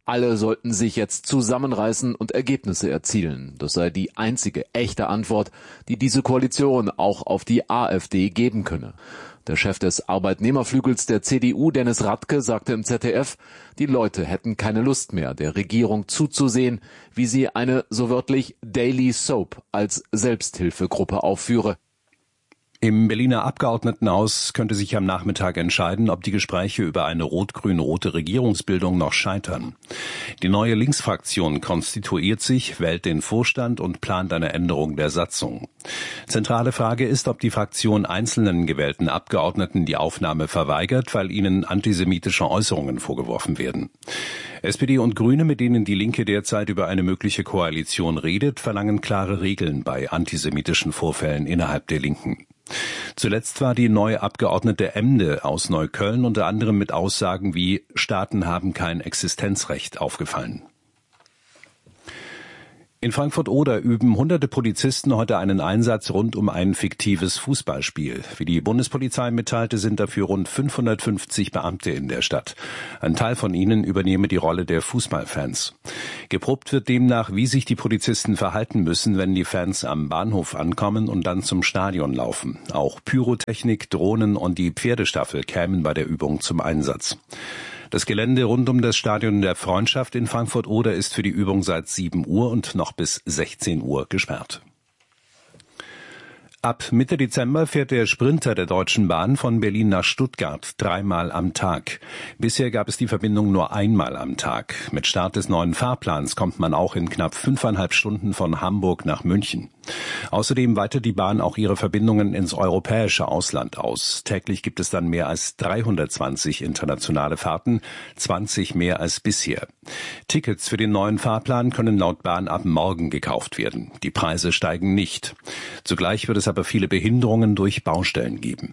Alle sollten sich jetzt zusammenreißen und Ergebnisse erzielen. Das sei die einzige echte Antwort, die diese Koalition auch auf die AfD geben könne. Der Chef des Arbeitnehmerflügels der C D U, Dennis Radke, sagte im Z D F, die Leute hätten keine Lust mehr, der Regierung zuzusehen, wie sie eine, so wörtlich, Daily Soap als Selbsthilfegruppe aufführe. Im Berliner Abgeordnetenhaus könnte sich am Nachmittag entscheiden, ob die Gespräche über eine rot-grün-rote Regierungsbildung noch scheitern. Die neue Linksfraktion konstituiert sich, wählt den Vorstand und plant eine Änderung der Satzung. Zentrale Frage ist, ob die Fraktion einzelnen gewählten Abgeordneten die Aufnahme verweigert, weil ihnen antisemitische Äußerungen vorgeworfen werden. S P D und Grüne, mit denen die Linke derzeit über eine mögliche Koalition redet, verlangen klare Regeln bei antisemitischen Vorfällen innerhalb der Linken. Zuletzt war die neue Abgeordnete Emde aus Neukölln unter anderem mit Aussagen wie Staaten haben kein Existenzrecht aufgefallen. In Frankfurt-Oder üben hunderte Polizisten heute einen Einsatz rund um ein fiktives Fußballspiel. Wie die Bundespolizei mitteilte, sind dafür rund fünfhundertfünfzig Beamte in der Stadt. Ein Teil von ihnen übernehme die Rolle der Fußballfans. Geprobt wird demnach, wie sich die Polizisten verhalten müssen, wenn die Fans am Bahnhof ankommen und dann zum Stadion laufen. Auch Pyrotechnik, Drohnen und die Pferdestaffel kämen bei der Übung zum Einsatz. Das Gelände rund um das Stadion der Freundschaft in Frankfurt-Oder ist für die Übung seit sieben Uhr und noch bis sechzehn Uhr gesperrt. Ab Mitte Dezember fährt der Sprinter der Deutschen Bahn von Berlin nach Stuttgart dreimal am Tag. Bisher gab es die Verbindung nur einmal am Tag. Mit Start des neuen Fahrplans kommt man auch in knapp fünfeinhalb Stunden von Hamburg nach München. Außerdem weitet die Bahn auch ihre Verbindungen ins europäische Ausland aus. Täglich gibt es dann mehr als dreihundertzwanzig internationale Fahrten, zwanzig mehr als bisher. Tickets für den neuen Fahrplan können laut Bahn ab morgen gekauft werden. Die Preise steigen nicht. Zugleich wird es aber viele Behinderungen durch Baustellen geben.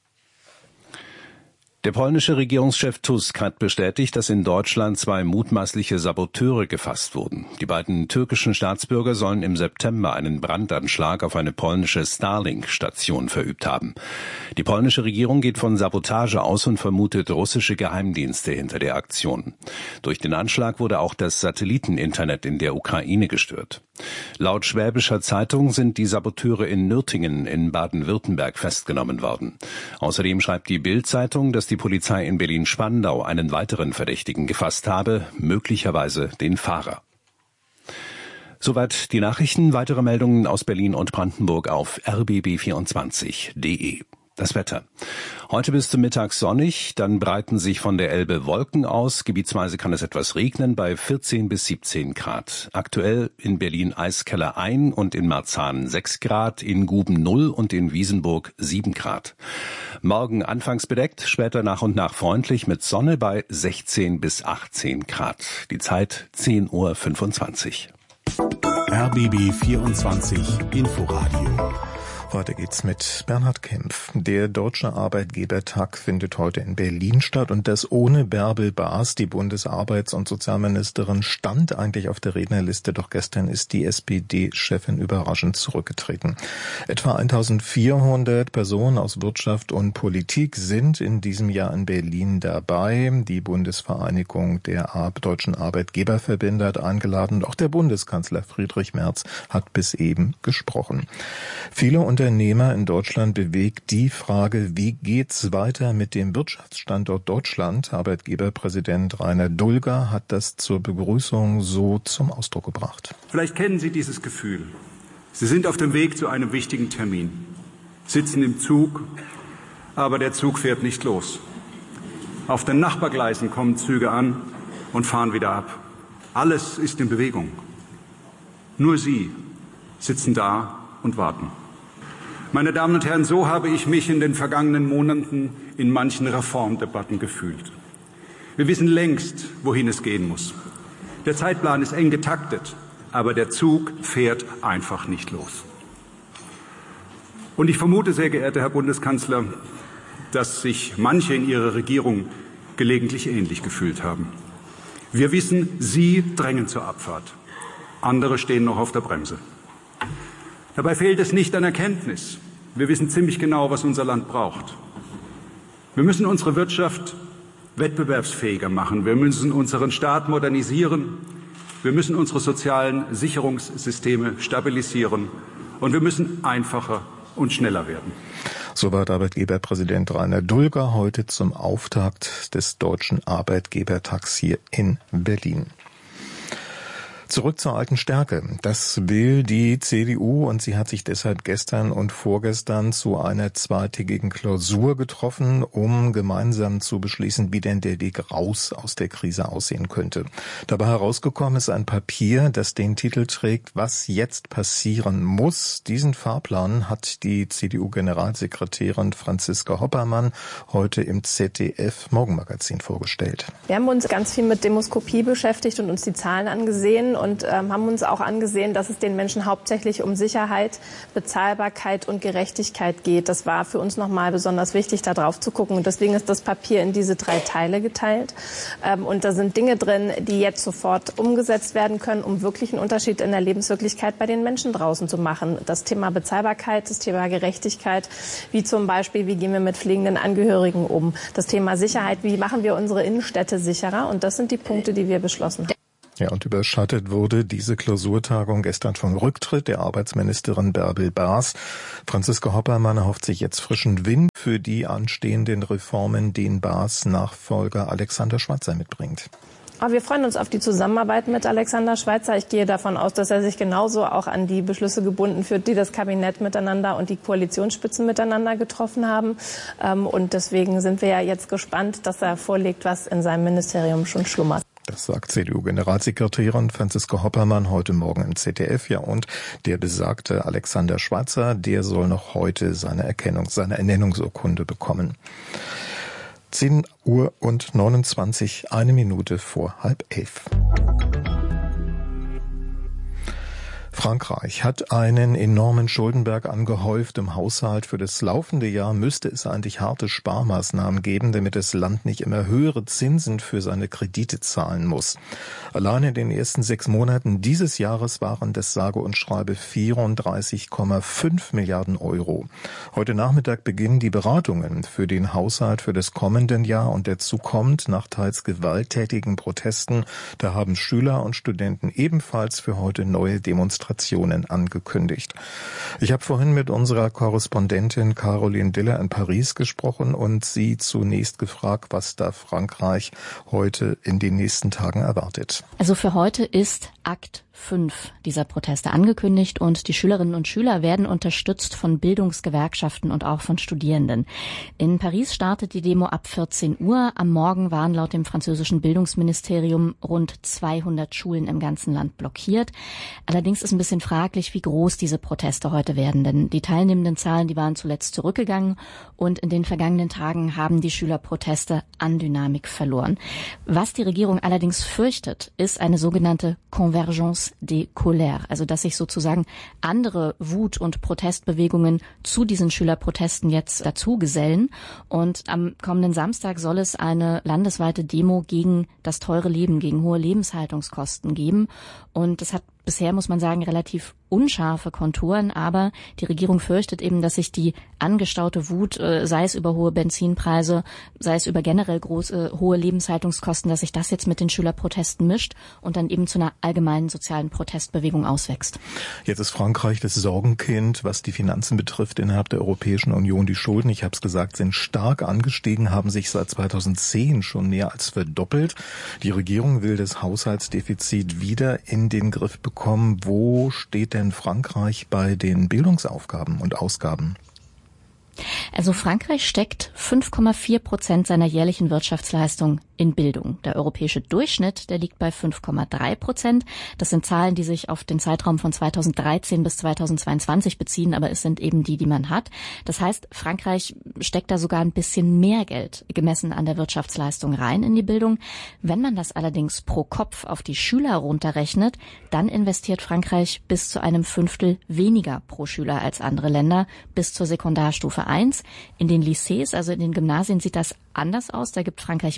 Der polnische Regierungschef Tusk hat bestätigt, dass in Deutschland zwei mutmaßliche Saboteure gefasst wurden. Die beiden türkischen Staatsbürger sollen im September einen Brandanschlag auf eine polnische Starlink-Station verübt haben. Die polnische Regierung geht von Sabotage aus und vermutet russische Geheimdienste hinter der Aktion. Durch den Anschlag wurde auch das Satelliteninternet in der Ukraine gestört. Laut Schwäbischer Zeitung sind die Saboteure in Nürtingen in Baden-Württemberg festgenommen worden. Außerdem schreibt die Bild-Zeitung, dass die Polizei in Berlin-Spandau einen weiteren Verdächtigen gefasst habe, möglicherweise den Fahrer. Soweit die Nachrichten. Weitere Meldungen aus Berlin und Brandenburg auf r b b vierundzwanzig punkt d e. Das Wetter. Heute bis zum Mittag sonnig, dann breiten sich von der Elbe Wolken aus. Gebietsweise kann es etwas regnen bei vierzehn bis siebzehn Grad. Aktuell in Berlin Eiskeller ein und in Marzahn sechs Grad, in Guben null und in Wiesenburg sieben Grad. Morgen anfangs bedeckt, später nach und nach freundlich mit Sonne bei sechzehn bis achtzehn Grad. Die Zeit zehn Uhr fünfundzwanzig. R B B vierundzwanzig Inforadio. Weiter geht's mit Bernhard Kempf. Der Deutsche Arbeitgebertag findet heute in Berlin statt und das ohne Bärbel Baas. Die Bundesarbeits- und Sozialministerin stand eigentlich auf der Rednerliste, doch gestern ist die S P D-Chefin überraschend zurückgetreten. Etwa eintausendvierhundert Personen aus Wirtschaft und Politik sind in diesem Jahr in Berlin dabei. Die Bundesvereinigung der Deutschen Arbeitgeberverbände hat eingeladen und auch der Bundeskanzler Friedrich Merz hat bis eben gesprochen. Viele Unternehmer in Deutschland bewegt die Frage, wie geht's weiter mit dem Wirtschaftsstandort Deutschland? Arbeitgeberpräsident Rainer Dulger hat das zur Begrüßung so zum Ausdruck gebracht. Vielleicht kennen Sie dieses Gefühl. Sie sind auf dem Weg zu einem wichtigen Termin, sitzen im Zug, aber der Zug fährt nicht los. Auf den Nachbargleisen kommen Züge an und fahren wieder ab. Alles ist in Bewegung. Nur Sie sitzen da und warten. Meine Damen und Herren, so habe ich mich in den vergangenen Monaten in manchen Reformdebatten gefühlt. Wir wissen längst, wohin es gehen muss. Der Zeitplan ist eng getaktet, aber der Zug fährt einfach nicht los. Und ich vermute, sehr geehrter Herr Bundeskanzler, dass sich manche in Ihrer Regierung gelegentlich ähnlich gefühlt haben. Wir wissen, Sie drängen zur Abfahrt. Andere stehen noch auf der Bremse. Dabei fehlt es nicht an Erkenntnis. Wir wissen ziemlich genau, was unser Land braucht. Wir müssen unsere Wirtschaft wettbewerbsfähiger machen. Wir müssen unseren Staat modernisieren. Wir müssen unsere sozialen Sicherungssysteme stabilisieren. Und wir müssen einfacher und schneller werden. Soweit Arbeitgeberpräsident Rainer Dulger heute zum Auftakt des Deutschen Arbeitgebertags hier in Berlin. Zurück zur alten Stärke. Das will die C D U und sie hat sich deshalb gestern und vorgestern zu einer zweitägigen Klausur getroffen, um gemeinsam zu beschließen, wie denn der Weg raus aus der Krise aussehen könnte. Dabei herausgekommen ist ein Papier, das den Titel trägt, was jetzt passieren muss. Diesen Fahrplan hat die C D U-Generalsekretärin Franziska Hoppermann heute im Z D F-Morgenmagazin vorgestellt. Wir haben uns ganz viel mit Demoskopie beschäftigt und uns die Zahlen angesehen und ähm, haben uns auch angesehen, dass es den Menschen hauptsächlich um Sicherheit, Bezahlbarkeit und Gerechtigkeit geht. Das war für uns nochmal besonders wichtig, da drauf zu gucken. Und deswegen ist das Papier in diese drei Teile geteilt. Ähm, und da sind Dinge drin, die jetzt sofort umgesetzt werden können, um wirklich einen Unterschied in der Lebenswirklichkeit bei den Menschen draußen zu machen. Das Thema Bezahlbarkeit, das Thema Gerechtigkeit, wie zum Beispiel, wie gehen wir mit pflegenden Angehörigen um? Das Thema Sicherheit, wie machen wir unsere Innenstädte sicherer? Und das sind die Punkte, die wir beschlossen haben. Ja, und überschattet wurde diese Klausurtagung gestern vom Rücktritt der Arbeitsministerin Bärbel Baas. Franziska Hoppermann erhofft sich jetzt frischen Wind für die anstehenden Reformen, den Baas Nachfolger Alexander Schweitzer mitbringt. Aber wir freuen uns auf die Zusammenarbeit mit Alexander Schweitzer. Ich gehe davon aus, dass er sich genauso auch an die Beschlüsse gebunden fühlt, die das Kabinett miteinander und die Koalitionsspitzen miteinander getroffen haben. Und deswegen sind wir ja jetzt gespannt, dass er vorlegt, was in seinem Ministerium schon schlummert. Das sagt C D U-Generalsekretärin Franziska Hoppermann heute Morgen im Z D F. Ja, und der besagte Alexander Schweitzer, der soll noch heute seine Erkennung, seine Ernennungsurkunde bekommen. zehn Uhr und neunundzwanzig, eine Minute vor halb elf. Frankreich hat einen enormen Schuldenberg angehäuft im Haushalt. Für das laufende Jahr müsste es eigentlich harte Sparmaßnahmen geben, damit das Land nicht immer höhere Zinsen für seine Kredite zahlen muss. Allein in den ersten sechs Monaten dieses Jahres waren das sage und schreibe vierunddreißig Komma fünf Milliarden Euro. Heute Nachmittag beginnen die Beratungen für den Haushalt für das kommende Jahr und dazu kommt, nach teils gewalttätigen Protesten, da haben Schüler und Studenten ebenfalls für heute neue Demonstrationen angekündigt. Ich habe vorhin mit unserer Korrespondentin Caroline Diller in Paris gesprochen und sie zunächst gefragt, was da Frankreich heute in den nächsten Tagen erwartet. Also für heute ist Akt fünf dieser Proteste angekündigt und die Schülerinnen und Schüler werden unterstützt von Bildungsgewerkschaften und auch von Studierenden. In Paris startet die Demo ab vierzehn Uhr. Am Morgen waren laut dem französischen Bildungsministerium rund zweihundert Schulen im ganzen Land blockiert. Allerdings ist ein bisschen fraglich, wie groß diese Proteste heute werden, denn die teilnehmenden Zahlen, die waren zuletzt zurückgegangen und in den vergangenen Tagen haben die Schülerproteste an Dynamik verloren. Was die Regierung allerdings fürchtet, ist eine sogenannte Convergence des Colères, also dass sich sozusagen andere Wut- und Protestbewegungen zu diesen Schülerprotesten jetzt dazu gesellen. Und am kommenden Samstag soll es eine landesweite Demo gegen das teure Leben, gegen hohe Lebenshaltungskosten geben. Und das hat bisher, muss man sagen, relativ unscharfe Konturen, aber die Regierung fürchtet eben, dass sich die angestaute Wut, sei es über hohe Benzinpreise, sei es über generell große, hohe Lebenshaltungskosten, dass sich das jetzt mit den Schülerprotesten mischt und dann eben zu einer allgemeinen sozialen Protestbewegung auswächst. Jetzt ist Frankreich das Sorgenkind, was die Finanzen betrifft innerhalb der Europäischen Union. Die Schulden, ich habe es gesagt, sind stark angestiegen, haben sich seit zweitausendzehn schon mehr als verdoppelt. Die Regierung will das Haushaltsdefizit wieder in den Griff bekommen. Wo steht denn Frankreich bei den Bildungsaufgaben und Ausgaben? Also Frankreich steckt fünf Komma vier Prozent seiner jährlichen Wirtschaftsleistung in Bildung. Der europäische Durchschnitt, der liegt bei fünf Komma drei Prozent. Das sind Zahlen, die sich auf den Zeitraum von zweitausenddreizehn bis zweitausendzweiundzwanzig beziehen, aber es sind eben die, die man hat. Das heißt, Frankreich steckt da sogar ein bisschen mehr Geld gemessen an der Wirtschaftsleistung rein in die Bildung. Wenn man das allerdings pro Kopf auf die Schüler runterrechnet, dann investiert Frankreich bis zu einem Fünftel weniger pro Schüler als andere Länder, bis zur Sekundarstufe eins. In den Lycées, also in den Gymnasien, sieht das anders aus. Da gibt Frankreich mehr Geld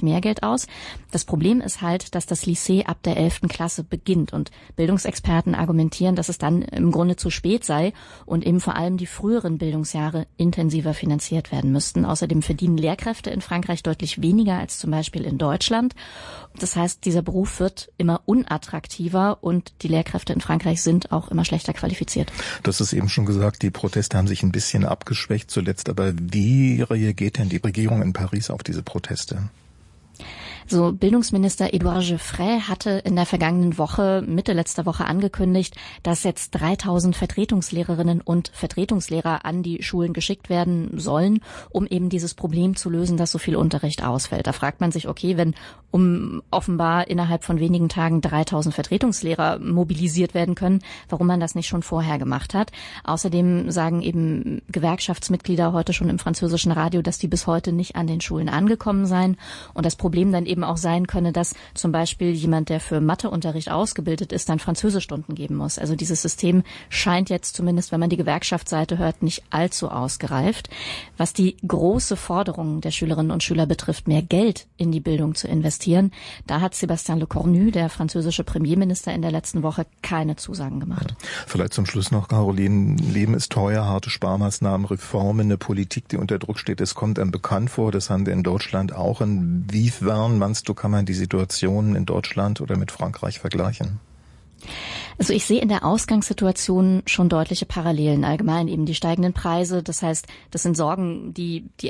aus. Das Problem ist halt, dass das Lycée ab der elften Klasse beginnt und Bildungsexperten argumentieren, dass es dann im Grunde zu spät sei und eben vor allem die früheren Bildungsjahre intensiver finanziert werden müssten. Außerdem verdienen Lehrkräfte in Frankreich deutlich weniger als zum Beispiel in Deutschland. Das heißt, dieser Beruf wird immer unattraktiver und die Lehrkräfte in Frankreich sind auch immer schlechter qualifiziert. Das ist eben schon gesagt, die Proteste haben sich ein bisschen abgeschwächt zuletzt. Aber wie reagiert denn die Regierung in Paris auf diese Proteste? So, Bildungsminister Edouard Geoffroy hatte in der vergangenen Woche, Mitte letzter Woche angekündigt, dass jetzt dreitausend Vertretungslehrerinnen und Vertretungslehrer an die Schulen geschickt werden sollen, um eben dieses Problem zu lösen, dass so viel Unterricht ausfällt. Da fragt man sich, okay, wenn um offenbar innerhalb von wenigen Tagen dreitausend Vertretungslehrer mobilisiert werden können, warum man das nicht schon vorher gemacht hat. Außerdem sagen eben Gewerkschaftsmitglieder heute schon im französischen Radio, dass die bis heute nicht an den Schulen angekommen seien und das Problem dann eben auch sein könne, dass zum Beispiel jemand, der für Matheunterricht ausgebildet ist, dann Französischstunden geben muss. Also dieses System scheint jetzt zumindest, wenn man die Gewerkschaftsseite hört, nicht allzu ausgereift. Was die große Forderung der Schülerinnen und Schüler betrifft, mehr Geld in die Bildung zu investieren, da hat Sébastien Lecornu, der französische Premierminister, in der letzten Woche keine Zusagen gemacht. Vielleicht zum Schluss noch, Caroline, Leben ist teuer, harte Sparmaßnahmen, Reformen, eine Politik, die unter Druck steht, es kommt einem bekannt vor, das haben wir in Deutschland auch. Inwiefern, meinst du, kann man die Situation in Deutschland oder mit Frankreich vergleichen? Also ich sehe in der Ausgangssituation schon deutliche Parallelen. Allgemein eben die steigenden Preise. Das heißt, das sind Sorgen, die die